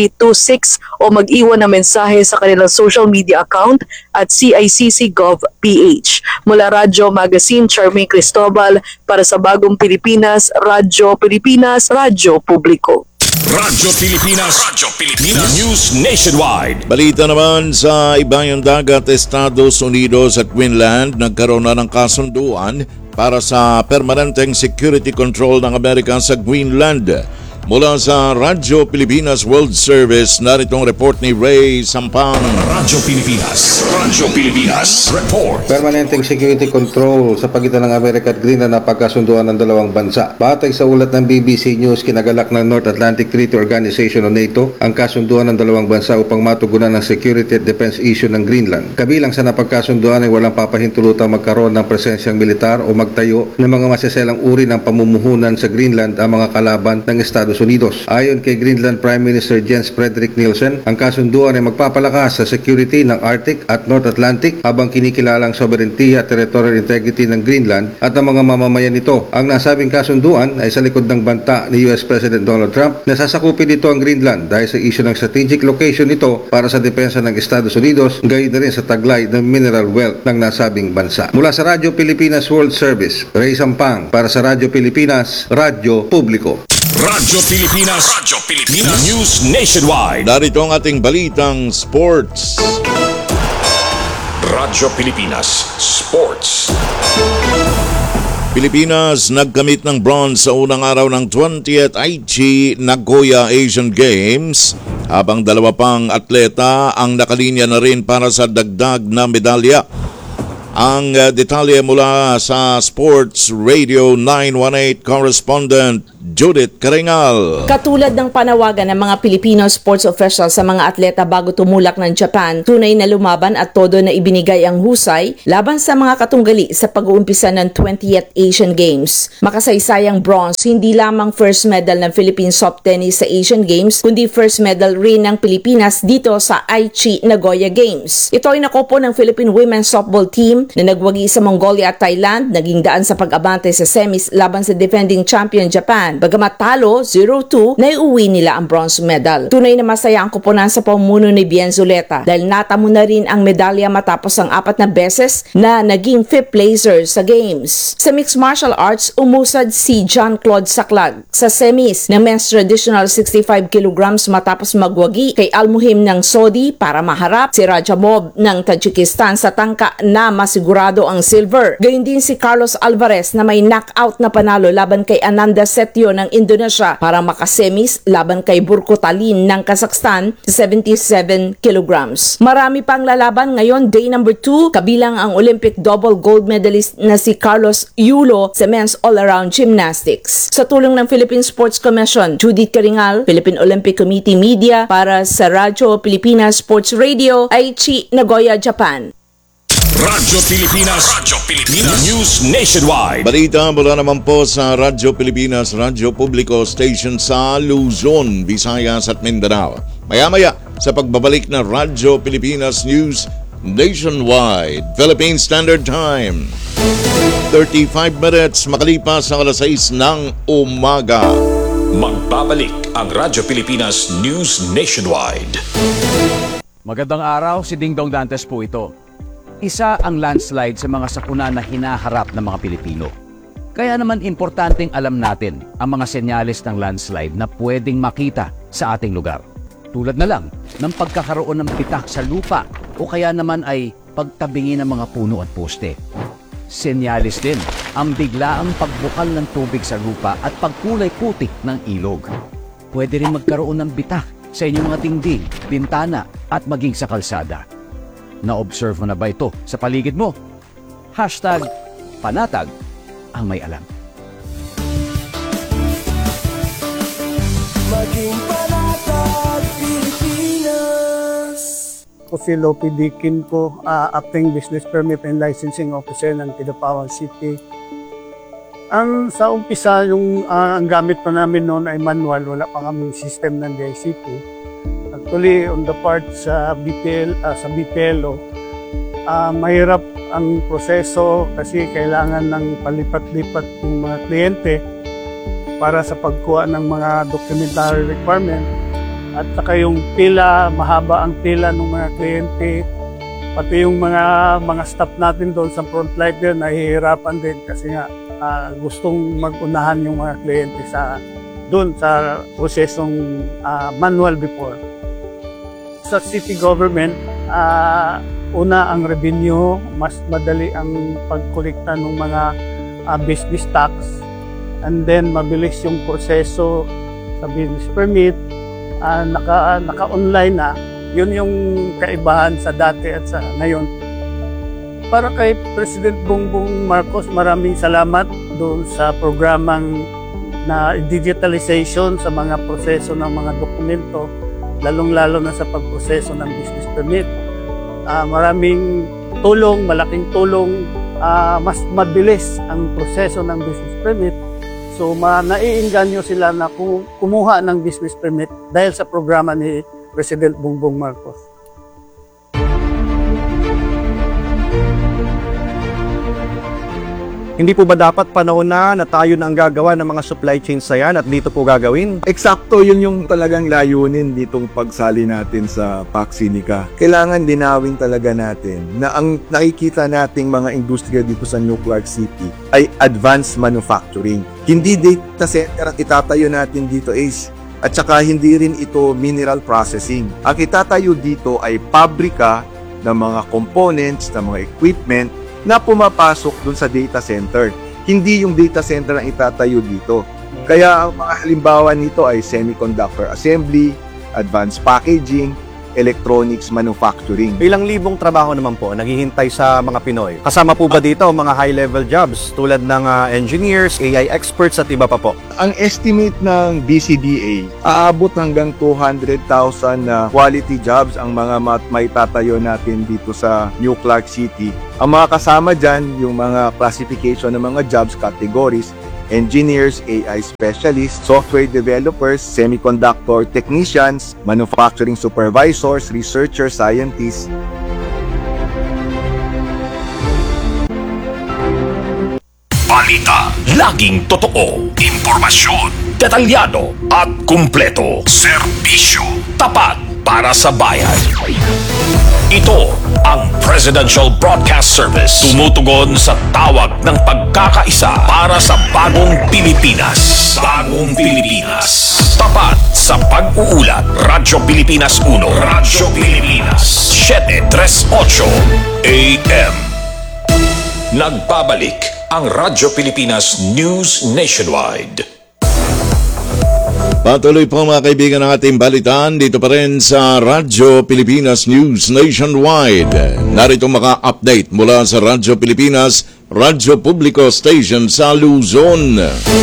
1326 o mag-iwan ng mensahe sa kanilang social media account at CICC.gov.ph. Mula Radyo Magazine, Charmaine Cristobal, para sa Bagong Pilipinas, Radyo Pilipinas, Radyo Publiko. Radyo Pilipinas. Radyo Pilipinas. News Nationwide. Balita naman sa ibayong dagat, Estados Unidos at Greenland nagkaroon na ng kasunduan para sa permanenteng security control ng Amerika sa Greenland. Mula sa Radyo Pilipinas World Service, naritong report ni Ray Sampang. Radyo Pilipinas. Radyo Pilipinas. Report. Permanenteng security control sa pagitan ng Amerika at Greenland na pagkasunduan ng dalawang bansa. Batay sa ulat ng BBC News, kinagalak ng North Atlantic Treaty Organization o NATO ang kasunduan ng dalawang bansa upang matugunan ng security at defense issue ng Greenland. Kabilang sa napagkasunduan ay walang papahintulutang magkaroon ng presensyang militar o magtayo ng mga masaselang uri ng pamumuhunan sa Greenland ang mga kalaban ng Estados Unidos. Ayon kay Greenland Prime Minister Jens Fredrik Nielsen, ang kasunduan ay magpapalakas sa security ng Arctic at North Atlantic habang kinikilalang sovereignty at territorial integrity ng Greenland at ang mga mamamayan nito. Ang nasabing kasunduan ay sa likod ng banta ni US President Donald Trump na sasakupin nito ang Greenland dahil sa issue ng strategic location nito para sa depensa ng Estados Unidos, gayon na rin sa taglay ng mineral wealth ng nasabing bansa. Mula sa Radyo Pilipinas World Service, Ray Sampang para sa Radyo Pilipinas, Radyo Publiko. Radyo Pilipinas. Radyo Pilipinas. News Nationwide. Narito ang ating balitang sports. Radyo Pilipinas Sports. Pilipinas nagkamit ng bronze sa unang araw ng 20th Aichi Nagoya Asian Games, habang dalawa pang atleta ang nakalinya na rin para sa dagdag na medalya. Ang detalye mula sa Sports Radio 918 correspondent Judith Karingal. Katulad ng panawagan ng mga Filipino sports officials sa mga atleta bago tumulak ng Japan, tunay na lumaban at todo na ibinigay ang husay laban sa mga katunggali sa pag-uumpisa ng 20th Asian Games. Makasaysayang bronze, hindi lamang first medal ng Philippine soft tennis sa Asian Games, kundi first medal rin ng Pilipinas dito sa Aichi Nagoya Games. Ito ay nakopo ng Philippine women's softball team na nagwagi sa Mongolia at Thailand, naging daan sa pag-abante sa semis laban sa defending champion Japan. Bagamat talo 0-2, naiuwi nila ang bronze medal. Tunay na masaya ang koponan sa pamumuno ni Bien Zuleta dahil natamo na rin ang medalya matapos ang 4 na beses na naging 5th placer sa games. Sa mixed martial arts, umusad si John Claude Saclag sa semis ng men's traditional 65 kilograms matapos magwagi kay Almuhim ng Saudi para maharap si Rajamov ng Tajikistan sa tangka na masigurado ang silver. Gayun din si Carlos Alvarez na may knockout na panalo laban kay Ananda Setio ng Indonesia para makasemis laban kay Burko Talin ng Kazakhstan sa 77 kilograms. Marami pang lalaban ngayon, day number 2, kabilang ang Olympic double gold medalist na si Carlos Yulo sa men's all-around gymnastics. Sa tulong ng Philippine Sports Commission, Judith Karingal, Philippine Olympic Committee Media para sa Radyo Pilipinas Sports Radio, Aichi, Nagoya, Japan. Radyo Pilipinas. News Nationwide. Balita mula naman po sa Radyo Pilipinas, Radyo Publiko Station sa Luzon, Visayas at Mindanao. Maya-maya sa pagbabalik na Radyo Pilipinas News Nationwide, Philippine Standard Time. 35 minutes makalipas sa alas 6 ng umaga. Magbabalik ang Radyo Pilipinas News Nationwide. Magandang araw, si Dingdong Dantes po ito. Isa ang landslide sa mga sakuna na hinaharap ng mga Pilipino. Kaya naman importanteng alam natin ang mga senyales ng landslide na pwedeng makita sa ating lugar. Tulad na lang ng pagkakaroon ng pitak sa lupa o kaya naman ay pagtabingi ng mga puno at poste. Senyales din ang biglaang pagbukal ng tubig sa lupa at pagkulay putik ng ilog. Pwede rin magkaroon ng bitak sa inyong mga dingding, bintana at maging sa kalsada. Na-observe mo na ba ito sa paligid mo? #panatag ang may alam. Maging panatag Pilipinas. Ako si Lopi Dikin po, acting business permit and licensing officer ng Kidapawan City. Ang sa umpisa, ang gamit pa namin noon ay manual, wala pa kaming system ng DICT. Actually, on the part sa BPLO, mahirap ang proseso kasi kailangan ng palipat-lipat yung mga kliyente para sa pagkuha ng mga documentary requirement. At saka yung pila, mahaba ang pila ng mga kliyente. Pati yung mga staff natin doon sa frontliner nahihirapan din kasi nga gustong mag-unahan yung mga kliyente doon sa prosesong manual before. Sa city government, una ang revenue, mas madali ang pagkolekta ng mga business tax, and then mabilis yung proseso sa business permit, naka-online na. Yun yung kaibahan sa dati at sa ngayon. Para kay President Bongbong Marcos, maraming salamat doon sa programang na digitalization sa mga proseso ng mga dokumento, lalong-lalo na sa pagproseso ng business permit. Maraming tulong, malaking tulong, mas mabilis ang proseso ng business permit. So naiinganyo sila na kumuha ng business permit dahil sa programa ni President Bongbong Marcos. Hindi po ba dapat panahon na tayo na ang gagawa ng mga supply chain sa yan at dito po gagawin? Eksakto, yun yung talagang layunin ditong pagsali natin sa PAC-Sinica. Kailangan dinawin talaga natin na ang nakikita nating mga industriya dito sa New Clark City ay advanced manufacturing. Hindi data center ang itatayo natin dito, Ace. At saka hindi rin ito mineral processing. Ang itatayo dito ay pabrika ng mga components, ng mga equipment na pumapasok dun sa data center. Hindi yung data center ang itatayo dito. Kaya ang mga halimbawa nito ay semiconductor assembly, advanced packaging, electronics manufacturing. Ilang libong trabaho naman po naghihintay sa mga Pinoy. Kasama po ba dito mga high-level jobs tulad ng engineers, AI experts at iba pa po? Ang estimate ng DCDA, aabot hanggang 200,000 na quality jobs ang mga may tatayo natin dito sa New Clark City. Ang mga kasama dyan, yung mga classification ng mga jobs categories, engineers, AI specialists, software developers, semiconductor technicians, manufacturing supervisors, researchers, scientists. Balita, laging totoo. Impormasyon, detalyado at kumpleto. Serbisyo, tapat para sa bayan. Ito ang Presidential Broadcast Service. Tumutugon sa tawag ng pagkakaisa para sa bagong Pilipinas. Bagong Pilipinas. Tapat sa pag-uulat. Radyo Pilipinas 1. Radyo Pilipinas 738 AM. Nagbabalik ang Radyo Pilipinas News Nationwide. Patuloy po mga kaibigan ng ating balitaan dito pa rin sa Radyo Pilipinas News Nationwide. Narito maka-update mula sa Radyo Pilipinas, Radyo Publico Station sa Luzon.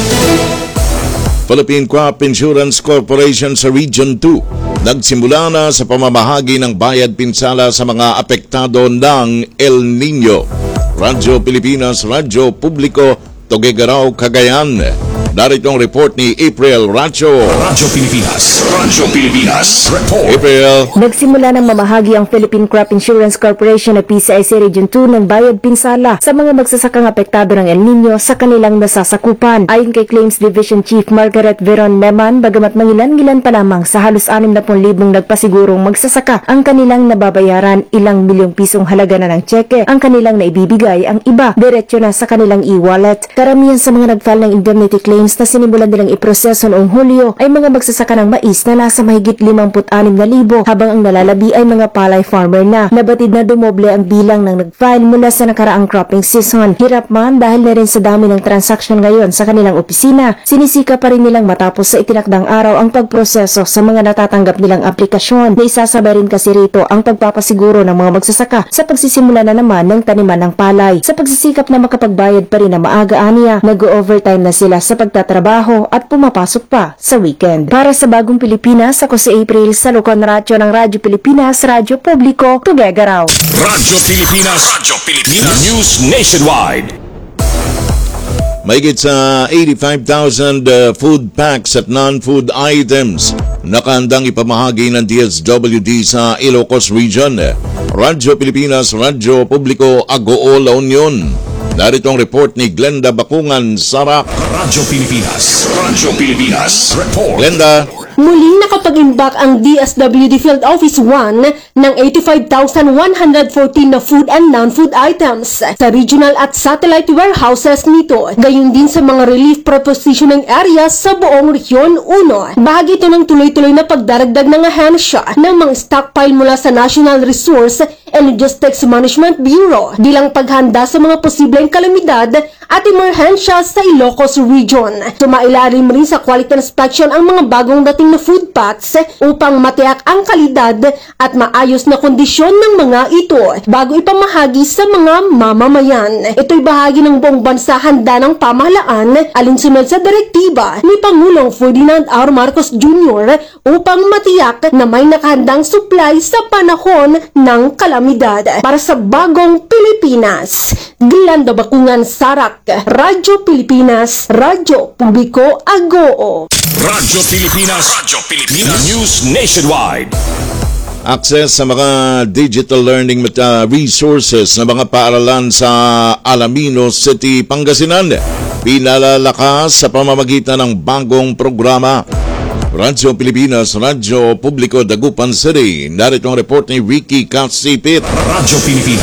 Philippine Crop Insurance Corporation sa Region 2 nagsimula na sa pamamahagi ng bayad pinsala sa mga apektado ng El Nino. Radyo Pilipinas, Radyo Publico, Tuguegarao, Cagayan. Narito ang report ni April Racho. Radyo Pilipinas, report. April. Nagsimula ng mamahagi ang Philippine Crop Insurance Corporation o PCIC Region 2 ng bayad pinsala sa mga magsasakang apektado ng El Nino sa kanilang nasasakupan. Ayon kay Claims Division Chief Margaret Veron Meman, bagamat mangilan-ngilan pa lamang sa halos 60,000 nagpasigurong magsasaka ang kanilang nababayaran, ilang milyong pisong halaga na ng tseke ang kanilang naibibigay, ang iba diretso na sa kanilang e-wallet. Karamihan sa mga nag-file ng indemnity claim na sinimulan nilang iproseso noong Hulyo ay mga magsasaka ng mais na nasa mahigit 56,000 habang ang nalalabi ay mga palay farmer na. Nabatid na dumoble ang bilang ng nag-file mula sa nakaraang cropping season. Hirap man dahil na rin sa dami ng transaksyon ngayon sa kanilang opisina, sinisika pa rin nilang matapos sa itinakdang araw ang pagproseso sa mga natatanggap nilang aplikasyon. Na isasabay rin kasi rito ang pagpapasiguro ng mga magsasaka sa pagsisimula na naman ng taniman ng palay. Sa pagsisikap na makapagbayad pa rin na maaga, aniya, nag-overtime na sila sa pagtatrabaho at pumapasok pa sa weekend. Para sa Bagong Pilipinas, ako si April sa Lucon Radyo ng Radyo Pilipinas, Radyo Publiko, Tuguegarao. Radyo Pilipinas News Nationwide. Mahigit sa 85,000 food packs at non-food items nakahandang ipamahagi ng DSWD sa Ilocos Region. Radyo Pilipinas, Radyo Publiko, Agoo, La Union. Narito ang report ni Glenda Bakungan, Sarak. Radyo Pilipinas, report. Glenda. Muling nakapag-imbak ang DSWD Field Office 1 ng 85,114 na food and non-food items sa regional at satellite warehouses nito, gayon din sa mga relief prepositioning areas sa buong Region 1. Bahagi ito ng tuloy-tuloy na pagdaragdag ng ahensya ng mga stockpile mula sa National Resource and Logistics Management Bureau bilang paghanda sa mga posibleng kalamidad at emerhensya sa Ilocos Region. Sumailalim rin sa quality inspection ang mga bagong dating na food packs upang matiyak ang kalidad at maayos na kondisyon ng mga ito bago ipamahagi sa mga mamamayan. Ito'y bahagi ng buong bansa handa ng pamahalaan alinsunod sa direktiba ni Pangulong Ferdinand R. Marcos Jr. upang matiyak na may nakahandang supply sa panahon ng kalamidad. Para sa Bagong Pilipinas, Glenda Bakungan, Sarak, Radyo Pilipinas, Radyo Publiko, Agoo. Radyo Pilipinas News Nationwide. Access sa mga digital learning resources na mga paaralan sa Alaminos City, Pangasinan pinalalakas sa pamamagitan ng bagong programa. Radyo Pilipinas, Radyo Publiko, Dagupan City. Narito ang report ni Ricky Katsipit. Radyo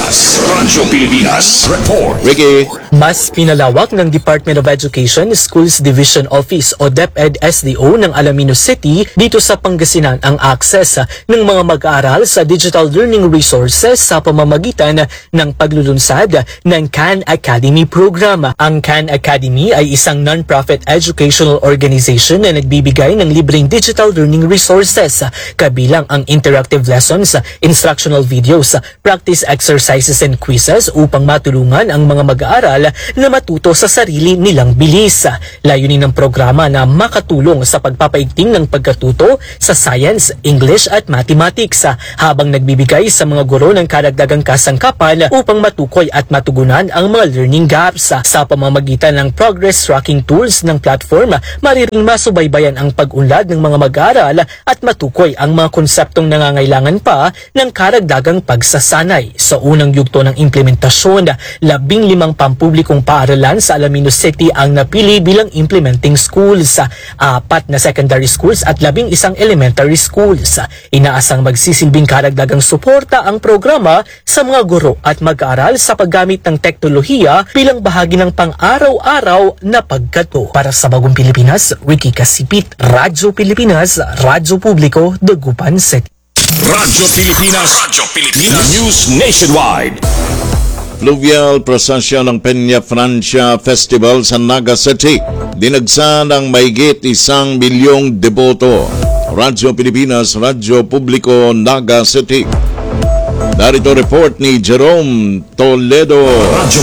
Pilipinas, report. Ricky. Mas pinalawak ng Department of Education Schools Division Office o DepEd-SDO ng Alaminos City dito sa Pangasinan ang access ng mga mag-aaral sa digital learning resources sa pamamagitan ng paglulunsad ng Khan Academy program. Ang Khan Academy ay isang non-profit educational organization na nagbibigay ng libreng digital learning resources, kabilang ang interactive lessons, instructional videos, practice exercises and quizzes upang matulungan ang mga mag-aaral na matuto sa sarili nilang bilis. Layunin ng programa na makatulong sa pagpapaigting ng pagkatuto sa science, English at mathematics, habang nagbibigay sa mga guro ng karagdagang kasangkapan upang matukoy at matugunan ang mga learning gaps. Sa pamamagitan ng progress tracking tools ng platform, mariring masubaybayan ang pag-unlad ng mga mag-aaral at matukoy ang mga konseptong nangangailangan pa ng karagdagang pagsasanay. Sa unang yugto ng implementasyon, 15 pampublikong paaralan sa Alaminos City ang napili bilang implementing schools, 4 na secondary schools at 11 elementary schools. Inaasang magsisilbing karagdagang suporta ang programa sa mga guro at mag-aaral sa paggamit ng teknolohiya bilang bahagi ng pang-araw-araw na pagkato. Para sa Bagong Pilipinas, Ricky Kasipit, Radyo Pilipinas, Radyo Publiko, Dagupan City. Radyo Pilipinas News Nationwide. Fluvial prosesyon ng Peña Francia Festival sa Naga City. Dinagsa ng mahigit 1 milyong deboto. Radyo Pilipinas, Radyo Publiko, Naga City. Narito report ni Jerome Toledo. Radyo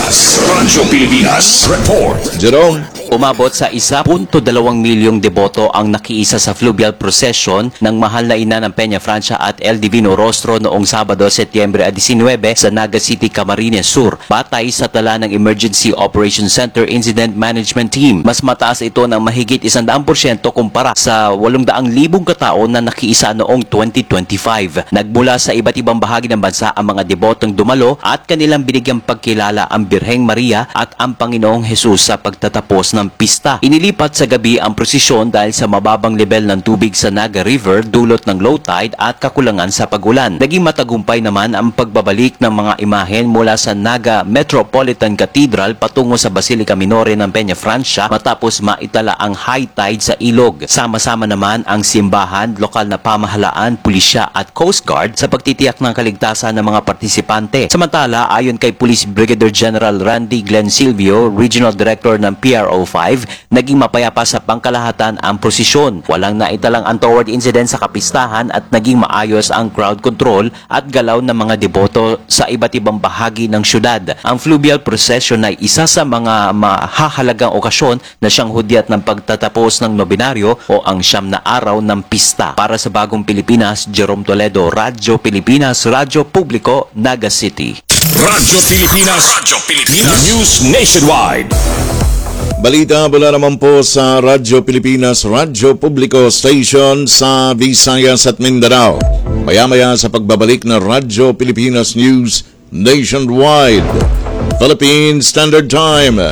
Pilipinas Report. Jerome. Umabot sa 1.2 milyong deboto ang nakiisa sa fluvial procession ng mahal na ina ng Peña Francia at El Divino Rostro noong Sabado, Setyembre 19 sa Naga City, Camarines Sur. Batay sa tala ng Emergency Operations Center Incident Management Team, mas mataas ito ng mahigit 100% kumpara sa 800,000 katao na nakiisa noong 2025. Nagmula sa iba't ibang bahagi ng bansa ang mga debotong dumalo at kanilang binigyang pagkilala ang Birheng Maria at ang Panginoong Jesus sa pagtatapos ng pista. Inilipat sa gabi ang prosesyon dahil sa mababang level ng tubig sa Naga River dulot ng low tide at kakulangan sa pagulan. Naging matagumpay naman ang pagbabalik ng mga imahen mula sa Naga Metropolitan Cathedral patungo sa Basilica Minore ng Peña Francia matapos maitala ang high tide sa ilog. Sama-sama naman ang simbahan, lokal na pamahalaan, pulisya at Coast Guard sa pagtitiyak ng kaligtasan ng mga partisipante. Samantala, ayon kay Police Brigadier General Randy Glenn Silvio, Regional Director ng PRO 5, naging mapayapa sa pangkalahatan ang prosesyon. Walang naitalang untoward incident sa kapistahan at naging maayos ang crowd control at galaw ng mga deboto sa iba't ibang bahagi ng syudad. Ang fluvial procession ay isa sa mga mahahalagang okasyon na siyang hudyat ng pagtatapos ng nobinaryo o ang 9 na araw ng pista. Para sa Bagong Pilipinas, Jerome Toledo, Radyo Pilipinas, Radyo Publiko, Naga City. Radyo Pilipinas News Nationwide. Balita mula naman po sa Radyo Pilipinas, Radyo Publiko Station sa Visayas at Mindanao. Maya-maya sa pagbabalik ng Radyo Pilipinas News Nationwide. Philippine Standard Time,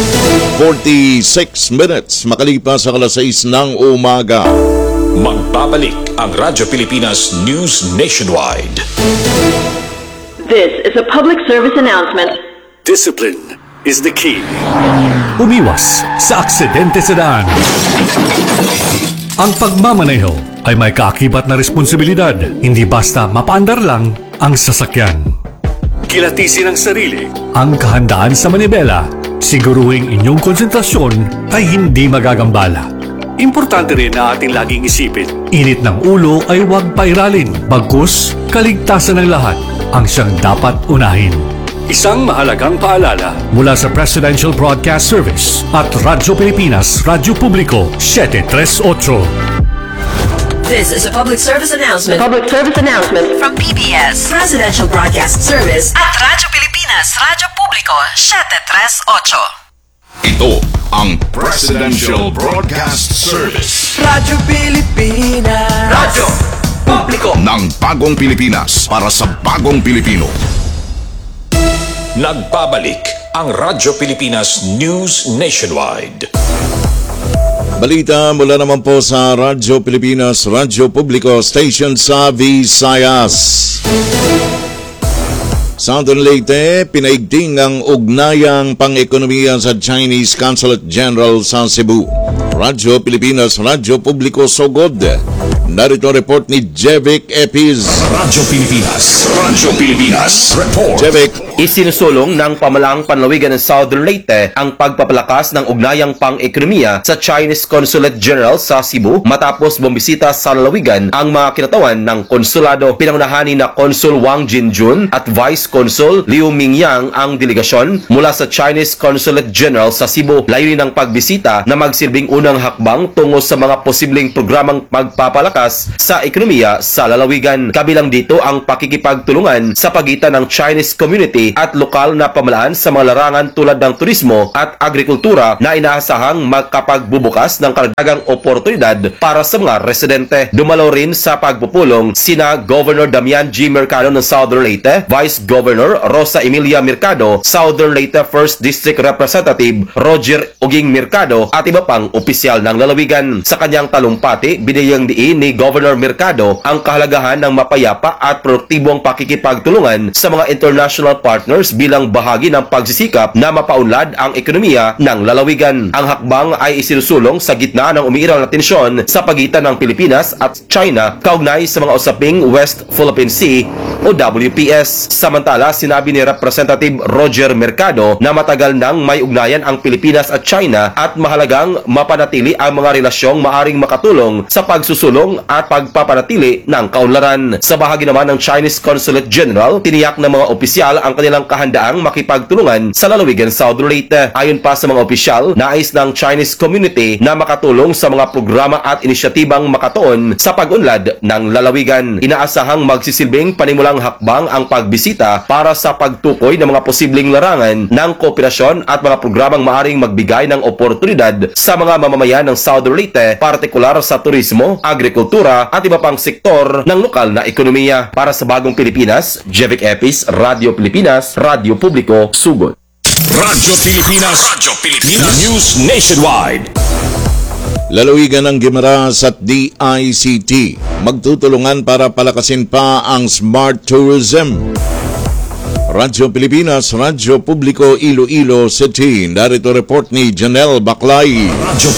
46 minutes makalipas sa alas 6 ng umaga. Magbabalik ang Radyo Pilipinas News Nationwide. This is a public service announcement. Discipline is the key. Umiwas sa aksidente sa daan. Ang pagmamaneho ay may kaakibat na responsibilidad, hindi basta mapaandar lang ang sasakyan. Kilatisin ang sarili, ang kahandaan sa manibela, siguruhing inyong konsentrasyon ay hindi magagambala. Importante rin na ating laging isipin, init ng ulo ay huwag pairalin, bagkus kaligtasan ng lahat ang siyang dapat unahin. Isang mahalagang paalala mula sa Presidential Broadcast Service at Radyo Pilipinas, Radyo Publiko, 738. This is a public service announcement. From PBS, Presidential Broadcast Service at Radyo Pilipinas, Radyo Publiko, 738. Ito ang Presidential Broadcast Service. Radyo Pilipinas. Radyo Publiko ng Bagong Pilipinas para sa Bagong Pilipino. Nagbabalik ang Radyo Pilipinas News Nationwide. Balita mula naman po sa Radyo Pilipinas, Radyo Publiko Station sa Visayas. Southern Leyte, pinaigting ang ugnayang pang-ekonomiya sa Chinese Consulate General sa Cebu. Radyo Pilipinas, Radyo Publiko Sogod. Narito report ni Jevic Epiz. Radyo Pilipinas Report. Jevic. Isinusulong ng pamalaang panlalawigan ng Southern Leyte ang pagpapalakas ng ugnayang pang-ekonomiya sa Chinese Consulate General sa Cebu matapos bumisita sa lalawigan ang mga kinatawan ng konsulado. Pinangunahan ni na Consul Wang Jinjun at Vice Consul Liu Mingyang ang delegasyon mula sa Chinese Consulate General sa Cebu. Layunin ng pagbisita na magsilbing unang hakbang tungo sa mga posibleng programang magpapalakas sa ekonomiya sa lalawigan. Kabilang dito ang pakikipagtulungan sa pagitan ng Chinese community at lokal na pamalaan sa mga larangan tulad ng turismo at agrikultura na inaasahang magkapagbubukas ng karagdagang oportunidad para sa mga residente. Dumalo rin sa pagpupulong sina Governor Damian G. Mercado ng Southern Leyte, Vice Governor Rosa Emilia Mercado, Southern Leyte 1st District Representative Roger Uging Mercado at iba pang opisyal ng lalawigan. Sa kanyang talumpati, binigyang diin ni Governor Mercado ang kahalagahan ng mapayapa at produktibong pakikipagtulungan sa mga international partners bilang bahagi ng pagsisikap na mapaunlad ang ekonomiya ng lalawigan. Ang hakbang ay isinusulong sa gitna ng umiiral na tensyon sa pagitan ng Pilipinas at China kaugnay sa mga usaping West Philippine Sea o WPS. Samantala, sinabi ni Representative Roger Mercado na matagal nang may ugnayan ang Pilipinas at China at mahalagang mapanatili ang mga relasyong maaring makatulong sa pagsusulong at pagpapanatili ng kaunlaran. Sa bahagi naman ng Chinese Consulate General, tiniyak ng mga opisyal ang kanilang kahandaang makipagtulungan sa lalawigan Southern Leyte. Ayon pa sa mga opisyal, nais ng Chinese community na makatulong sa mga programa at inisyatibang makatuon sa pag-unlad ng lalawigan. Inaasahang magsisilbing panimulang hakbang ang pagbisita para sa pagtukoy ng mga posibleng larangan ng kooperasyon at mga programang maaring magbigay ng oportunidad sa mga mamamayan ng Southern Leyte, partikular sa turismo, agrikultura at iba pang sektor ng lokal na ekonomiya. Para sa Bagong Pilipinas, Jevic Epis, Radio Pilipinas, Radio Publiko, Sugod. Radyo Pilipinas News Nationwide. Lalawigan ng Guimaras at DICT magtutulungan para palakasin pa ang smart tourism. Radyo Pilipinas, Radyo Publiko, Iloilo City. Narito report ni Janelle Baclay.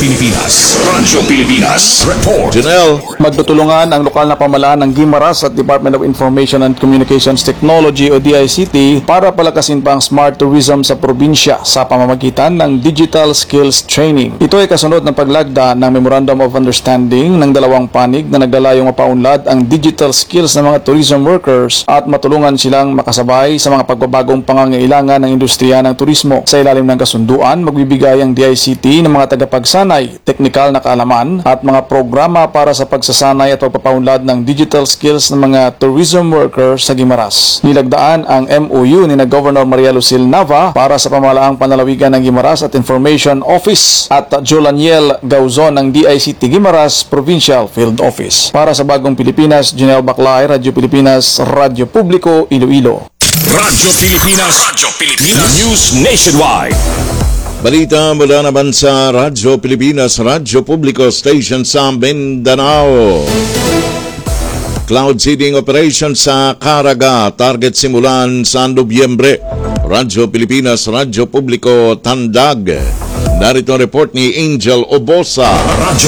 Radyo Pilipinas report. Janelle. Magtutulungan ang lokal na pamalaan ng Guimaras at Department of Information and Communications Technology o DICT para palakasin pa ang smart tourism sa probinsya sa pamamagitan ng digital skills training. Ito ay kasunod ng paglagda ng Memorandum of Understanding ng dalawang panig na naglalayong mapaunlad ang digital skills ng mga tourism workers at matulungan silang makasabay sa mga pagbabagong pangangailangan ng industriya ng turismo. Sa ilalim ng kasunduan, magbibigay ang DICT ng mga tagapagsanay, teknikal na kaalaman at mga programa para sa pagsasanay at pagpapaunlad ng digital skills ng mga tourism workers sa Guimaras. Nilagdaan ang MOU ni na Governor Maria Lucille Nava para sa pamahalaang panlalawigan ng Guimaras at Information Office at Jolaniel Gauzon ng DICT Guimaras Provincial Field Office. Para sa Bagong Pilipinas, Janelle Baclay, Radyo Pilipinas, Radyo Publiko, Iloilo. Radyo Pilipinas News Nationwide. Balita mula naman sa Radyo Pilipinas, Radyo Publiko Station sa Mindanao. Cloud seeding operation sa Caraga, target simulan sa Nobyembre. Radyo Pilipinas, Radyo Publiko, Tandag. Narito ang report ni Angel Obosa. Radyo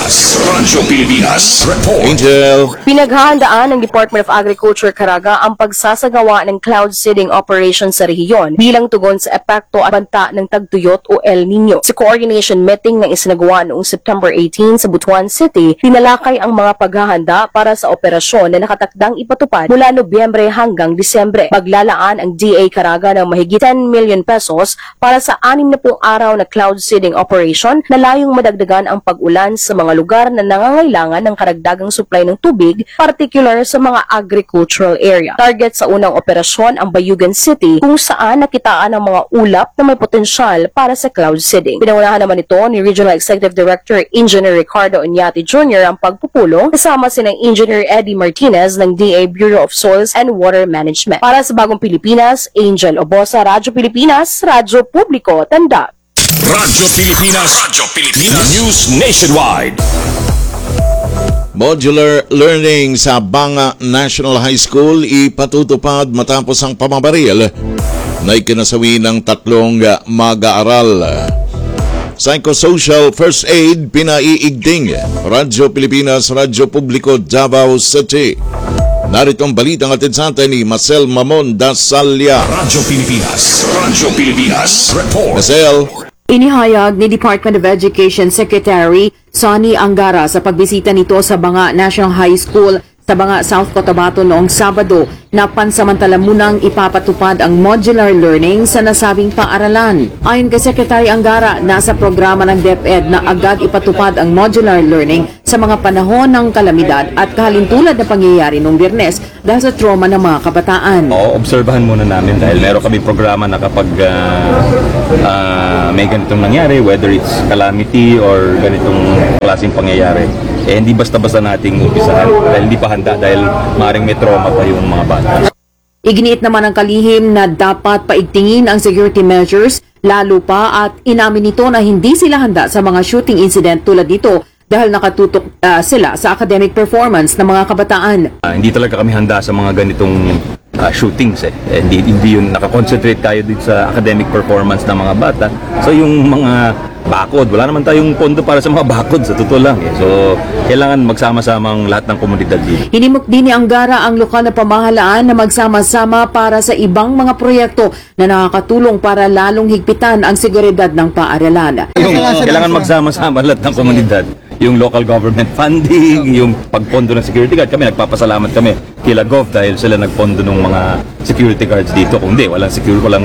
Pilipinas report. Angel. Pinaghahandaan ng Department of Agriculture Caraga ang pagsasagawa ng cloud seeding operation sa rehiyon bilang tugon sa epekto at banta ng tagtuyot o El Nino. Sa coordination meeting na isinagawa noong September 18 sa Butuan City, tinalakay ang mga paghahanda para sa operasyon na nakatakdang ipatupad mula Nobyembre hanggang Disyembre. Maglalaan ang DA Caraga ng mahigit 10 million pesos para sa 60 araw na cloud seeding operation na layong madagdagan ang pag-ulan sa mga lugar na nangangailangan ng karagdagang supply ng tubig, particular sa mga agricultural area. Target sa unang operasyon ang Bayugan City kung saan nakitaan ang mga ulap na may potensyal para sa cloud seeding. Pinangunahan naman ito ni Regional Executive Director Engineer Ricardo Oñate Jr. ang pagpupulong kasama si Engineer Eddie Martinez ng DA Bureau of Soils and Water Management. Para sa Bagong Pilipinas, Angel Obosa, Radyo Pilipinas, Radyo Publiko, Tanda. Radyo Pilipinas News Nationwide. Modular learning sa Banga National High School ipatutupad matapos ang pamabaril na ikinasawi ng 3 mag-aaral. Psychosocial First Aid pinaiigting. Radyo Pilipinas, Radyo Publiko, Davao City. Narito ang balitang atid sa atin ni Marcel Mamon Dasalya. Radyo Pilipinas Report. Marcel. Inihayag ni Department of Education Secretary Sonny Angara sa pagbisita nito sa Banga National High School sa Banga, South Cotabato noong Sabado na pansamantala munang ipapatupad ang modular learning sa nasabing paaralan. Ayon kay Secretary Angara, nasa programa ng DepEd na agad ipatupad ang modular learning sa mga panahon ng kalamidad at kahalintulad na pangyayari noong Biyernes dahil sa trauma ng mga kabataan. Oo, obserbahan muna namin dahil meron kami programa na kapag may ganitong nangyari, whether it's calamity or ganitong klaseng pangyayari, hindi basta-basta nating umpisahan dahil hindi pa handa dahil maaaring may trauma pa yung mga bata. Iginiit naman ang kalihim na dapat paigtingin ang security measures lalo pa at inamin nito na hindi sila handa sa mga shooting incident tulad dito dahil nakatutok sila sa academic performance ng mga kabataan. Hindi talaga kami handa sa mga ganitong shootings Hindi yun nakakonsentrate tayo dito sa academic performance ng mga bata. So yung mga bakod, wala naman tayong pondo para sa mga bakod sa totoo lang. So kailangan magsama-samang lahat ng komunidad dito. Hinimok din ni Angara ang lokal na pamahalaan na magsama-sama para sa ibang mga proyekto na nakakatulong para lalong higpitan ang seguridad ng paaralan. Kailangan magsama-sama lahat ng komunidad. Yung local government funding, yung pagpondo ng security guard. Kami nagpapasalamat kami kila Gov dahil sila nagpondo ng mga security guards dito. Kung hindi, walang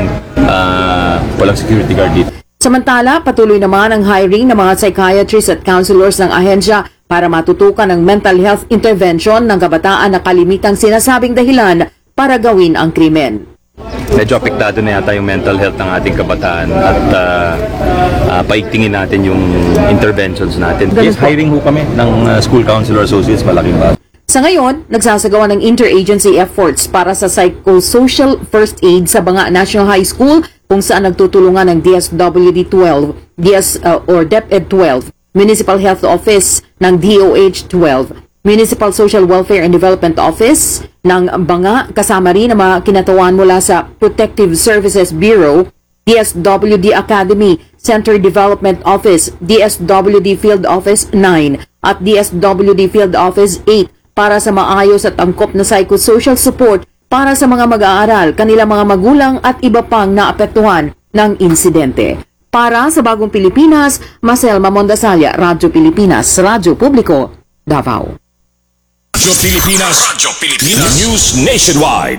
security guard dito. Samantala, patuloy naman ang hiring ng mga psychiatrists at counselors ng ahensya para matutukan ang mental health intervention ng kabataan na kalimitang sinasabing dahilan para gawin ang krimen. Medyo apektado na yata yung mental health ng ating kabataan at paigtingin natin yung interventions natin. Yes, hiring ho kami ng school counselor associates, malaking bagay. Sa ngayon, nagsasagawa ng interagency efforts para sa psychosocial first aid sa Banga National High School kung saan nagtutulungan ng DSWD-12, or DepEd 12, Municipal Health Office ng DOH 12, Municipal Social Welfare and Development Office ng Banga, kasama rin ang mga kinatawan mula sa Protective Services Bureau, DSWD Academy, Center Development Office, DSWD Field Office 9 at DSWD Field Office 8 para sa maayos at angkop na psychosocial support para sa mga mag-aaral, kanilang mga magulang at iba pang naapektuhan ng insidente. Para sa Bagong Pilipinas, Marcel Mamon Dasalya, Radyo Pilipinas, Radyo Publiko, Davao. Radyo Pilipinas News Nationwide.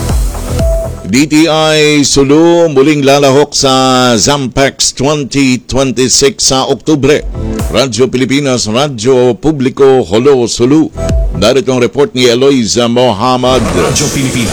DTI Sulu muling lalahok sa Zampex 2026 sa Oktubre. Radyo Pilipinas, Radyo Publiko, Holo Sulu. Narito ang report ni Eloisa Mohamad. Radyo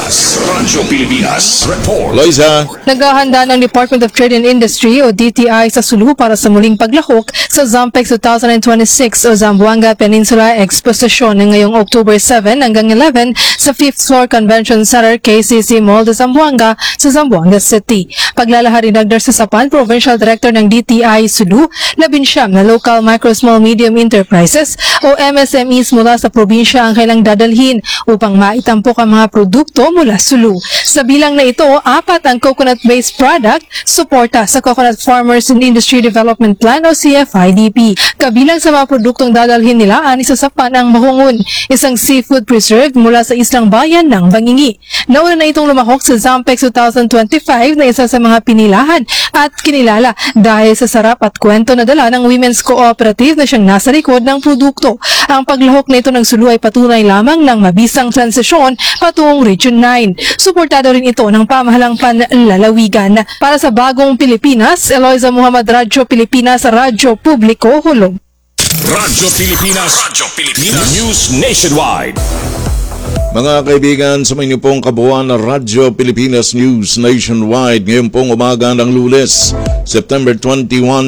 Pilipinas Report. Eloisa. Naghahanda ng Department of Trade and Industry o DTI sa Sulu para sa muling paglahok sa Zampex 2026 o Zamboanga Peninsula Exposition ngayong October 7 hanggang 11 sa 5th Floor Convention Center KCC Mall de Zamboanga sa Zamboanga City. Paglalahari ng Darsasapan, Provincial Director ng DTI Sulu, 19 na local micro, small, medium enterprises o MSMEs mula sa probinsya ang kailang dadalhin upang maitampok ang mga produkto mula Sulu. Sa bilang na ito, 4 ang coconut-based product, suporta sa Coconut Farmers and Industry Development Plan o CFIDP. Kabilang sa mga produktong dadalhin nila, isa sa ang mahungon, isang seafood preserve mula sa islang bayan ng Bangingi. Nauna na itong lumahok sa Zampex 2025 na isa sa mga pinilahan at kinilala dahil sa sarap at kwento na dala ng Women's Cooperative na siyang nasa likod ng produkto. Ang paglahok na ito ng Sulu ay patunay lamang ng mabisang transisyon patungong Region 9. Suportado rin ito ng pamahalang panlalawigan. Para sa Bagong Pilipinas, Eloisa Muhammad, Radyo Pilipinas, Radyo Publiko, Hulog. Radyo Pilipinas News Nationwide. Mga kaibigan, sa inyo pong kabuuan na Radyo Pilipinas News Nationwide ngayong pong umaga ng Lunes, September 21,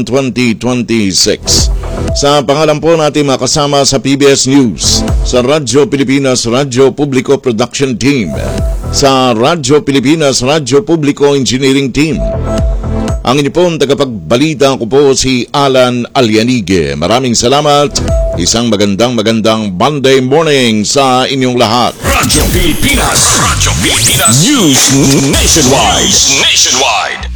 2026. Sa pangalan po natin makasama sa PBS News, sa Radyo Pilipinas Radyo Publiko Production Team, sa Radyo Pilipinas Radyo Publiko Engineering Team. Ang inyo pong tagapagbalita ko po si Alan Alianige. Maraming salamat. Isang magandang Monday morning sa inyong lahat. Radyo Pilipinas News Nationwide.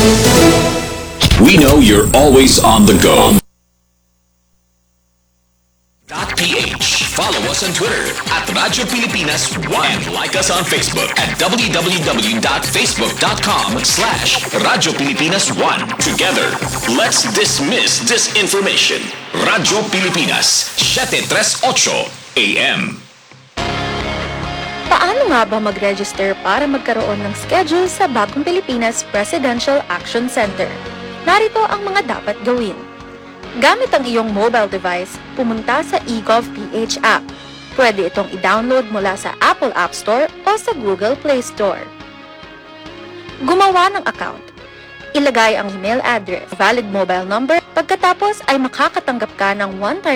We know you're always on the go. .ph Follow us on Twitter at Radyo Pilipinas 1 and like us on Facebook at www.facebook.com/Radyo Pilipinas 1. Together, let's dismiss disinformation. Radyo Pilipinas, 738 AM. Paano nga ba mag-register para magkaroon ng schedule sa Bagong Pilipinas Presidential Action Center? Narito ang mga dapat gawin. Gamit ang iyong mobile device, pumunta sa eGovPH app. Pwede itong i-download mula sa Apple App Store o sa Google Play Store. Gumawa ng account. Ilagay ang email address, valid mobile number, pagkatapos ay makakatanggap ka ng one-time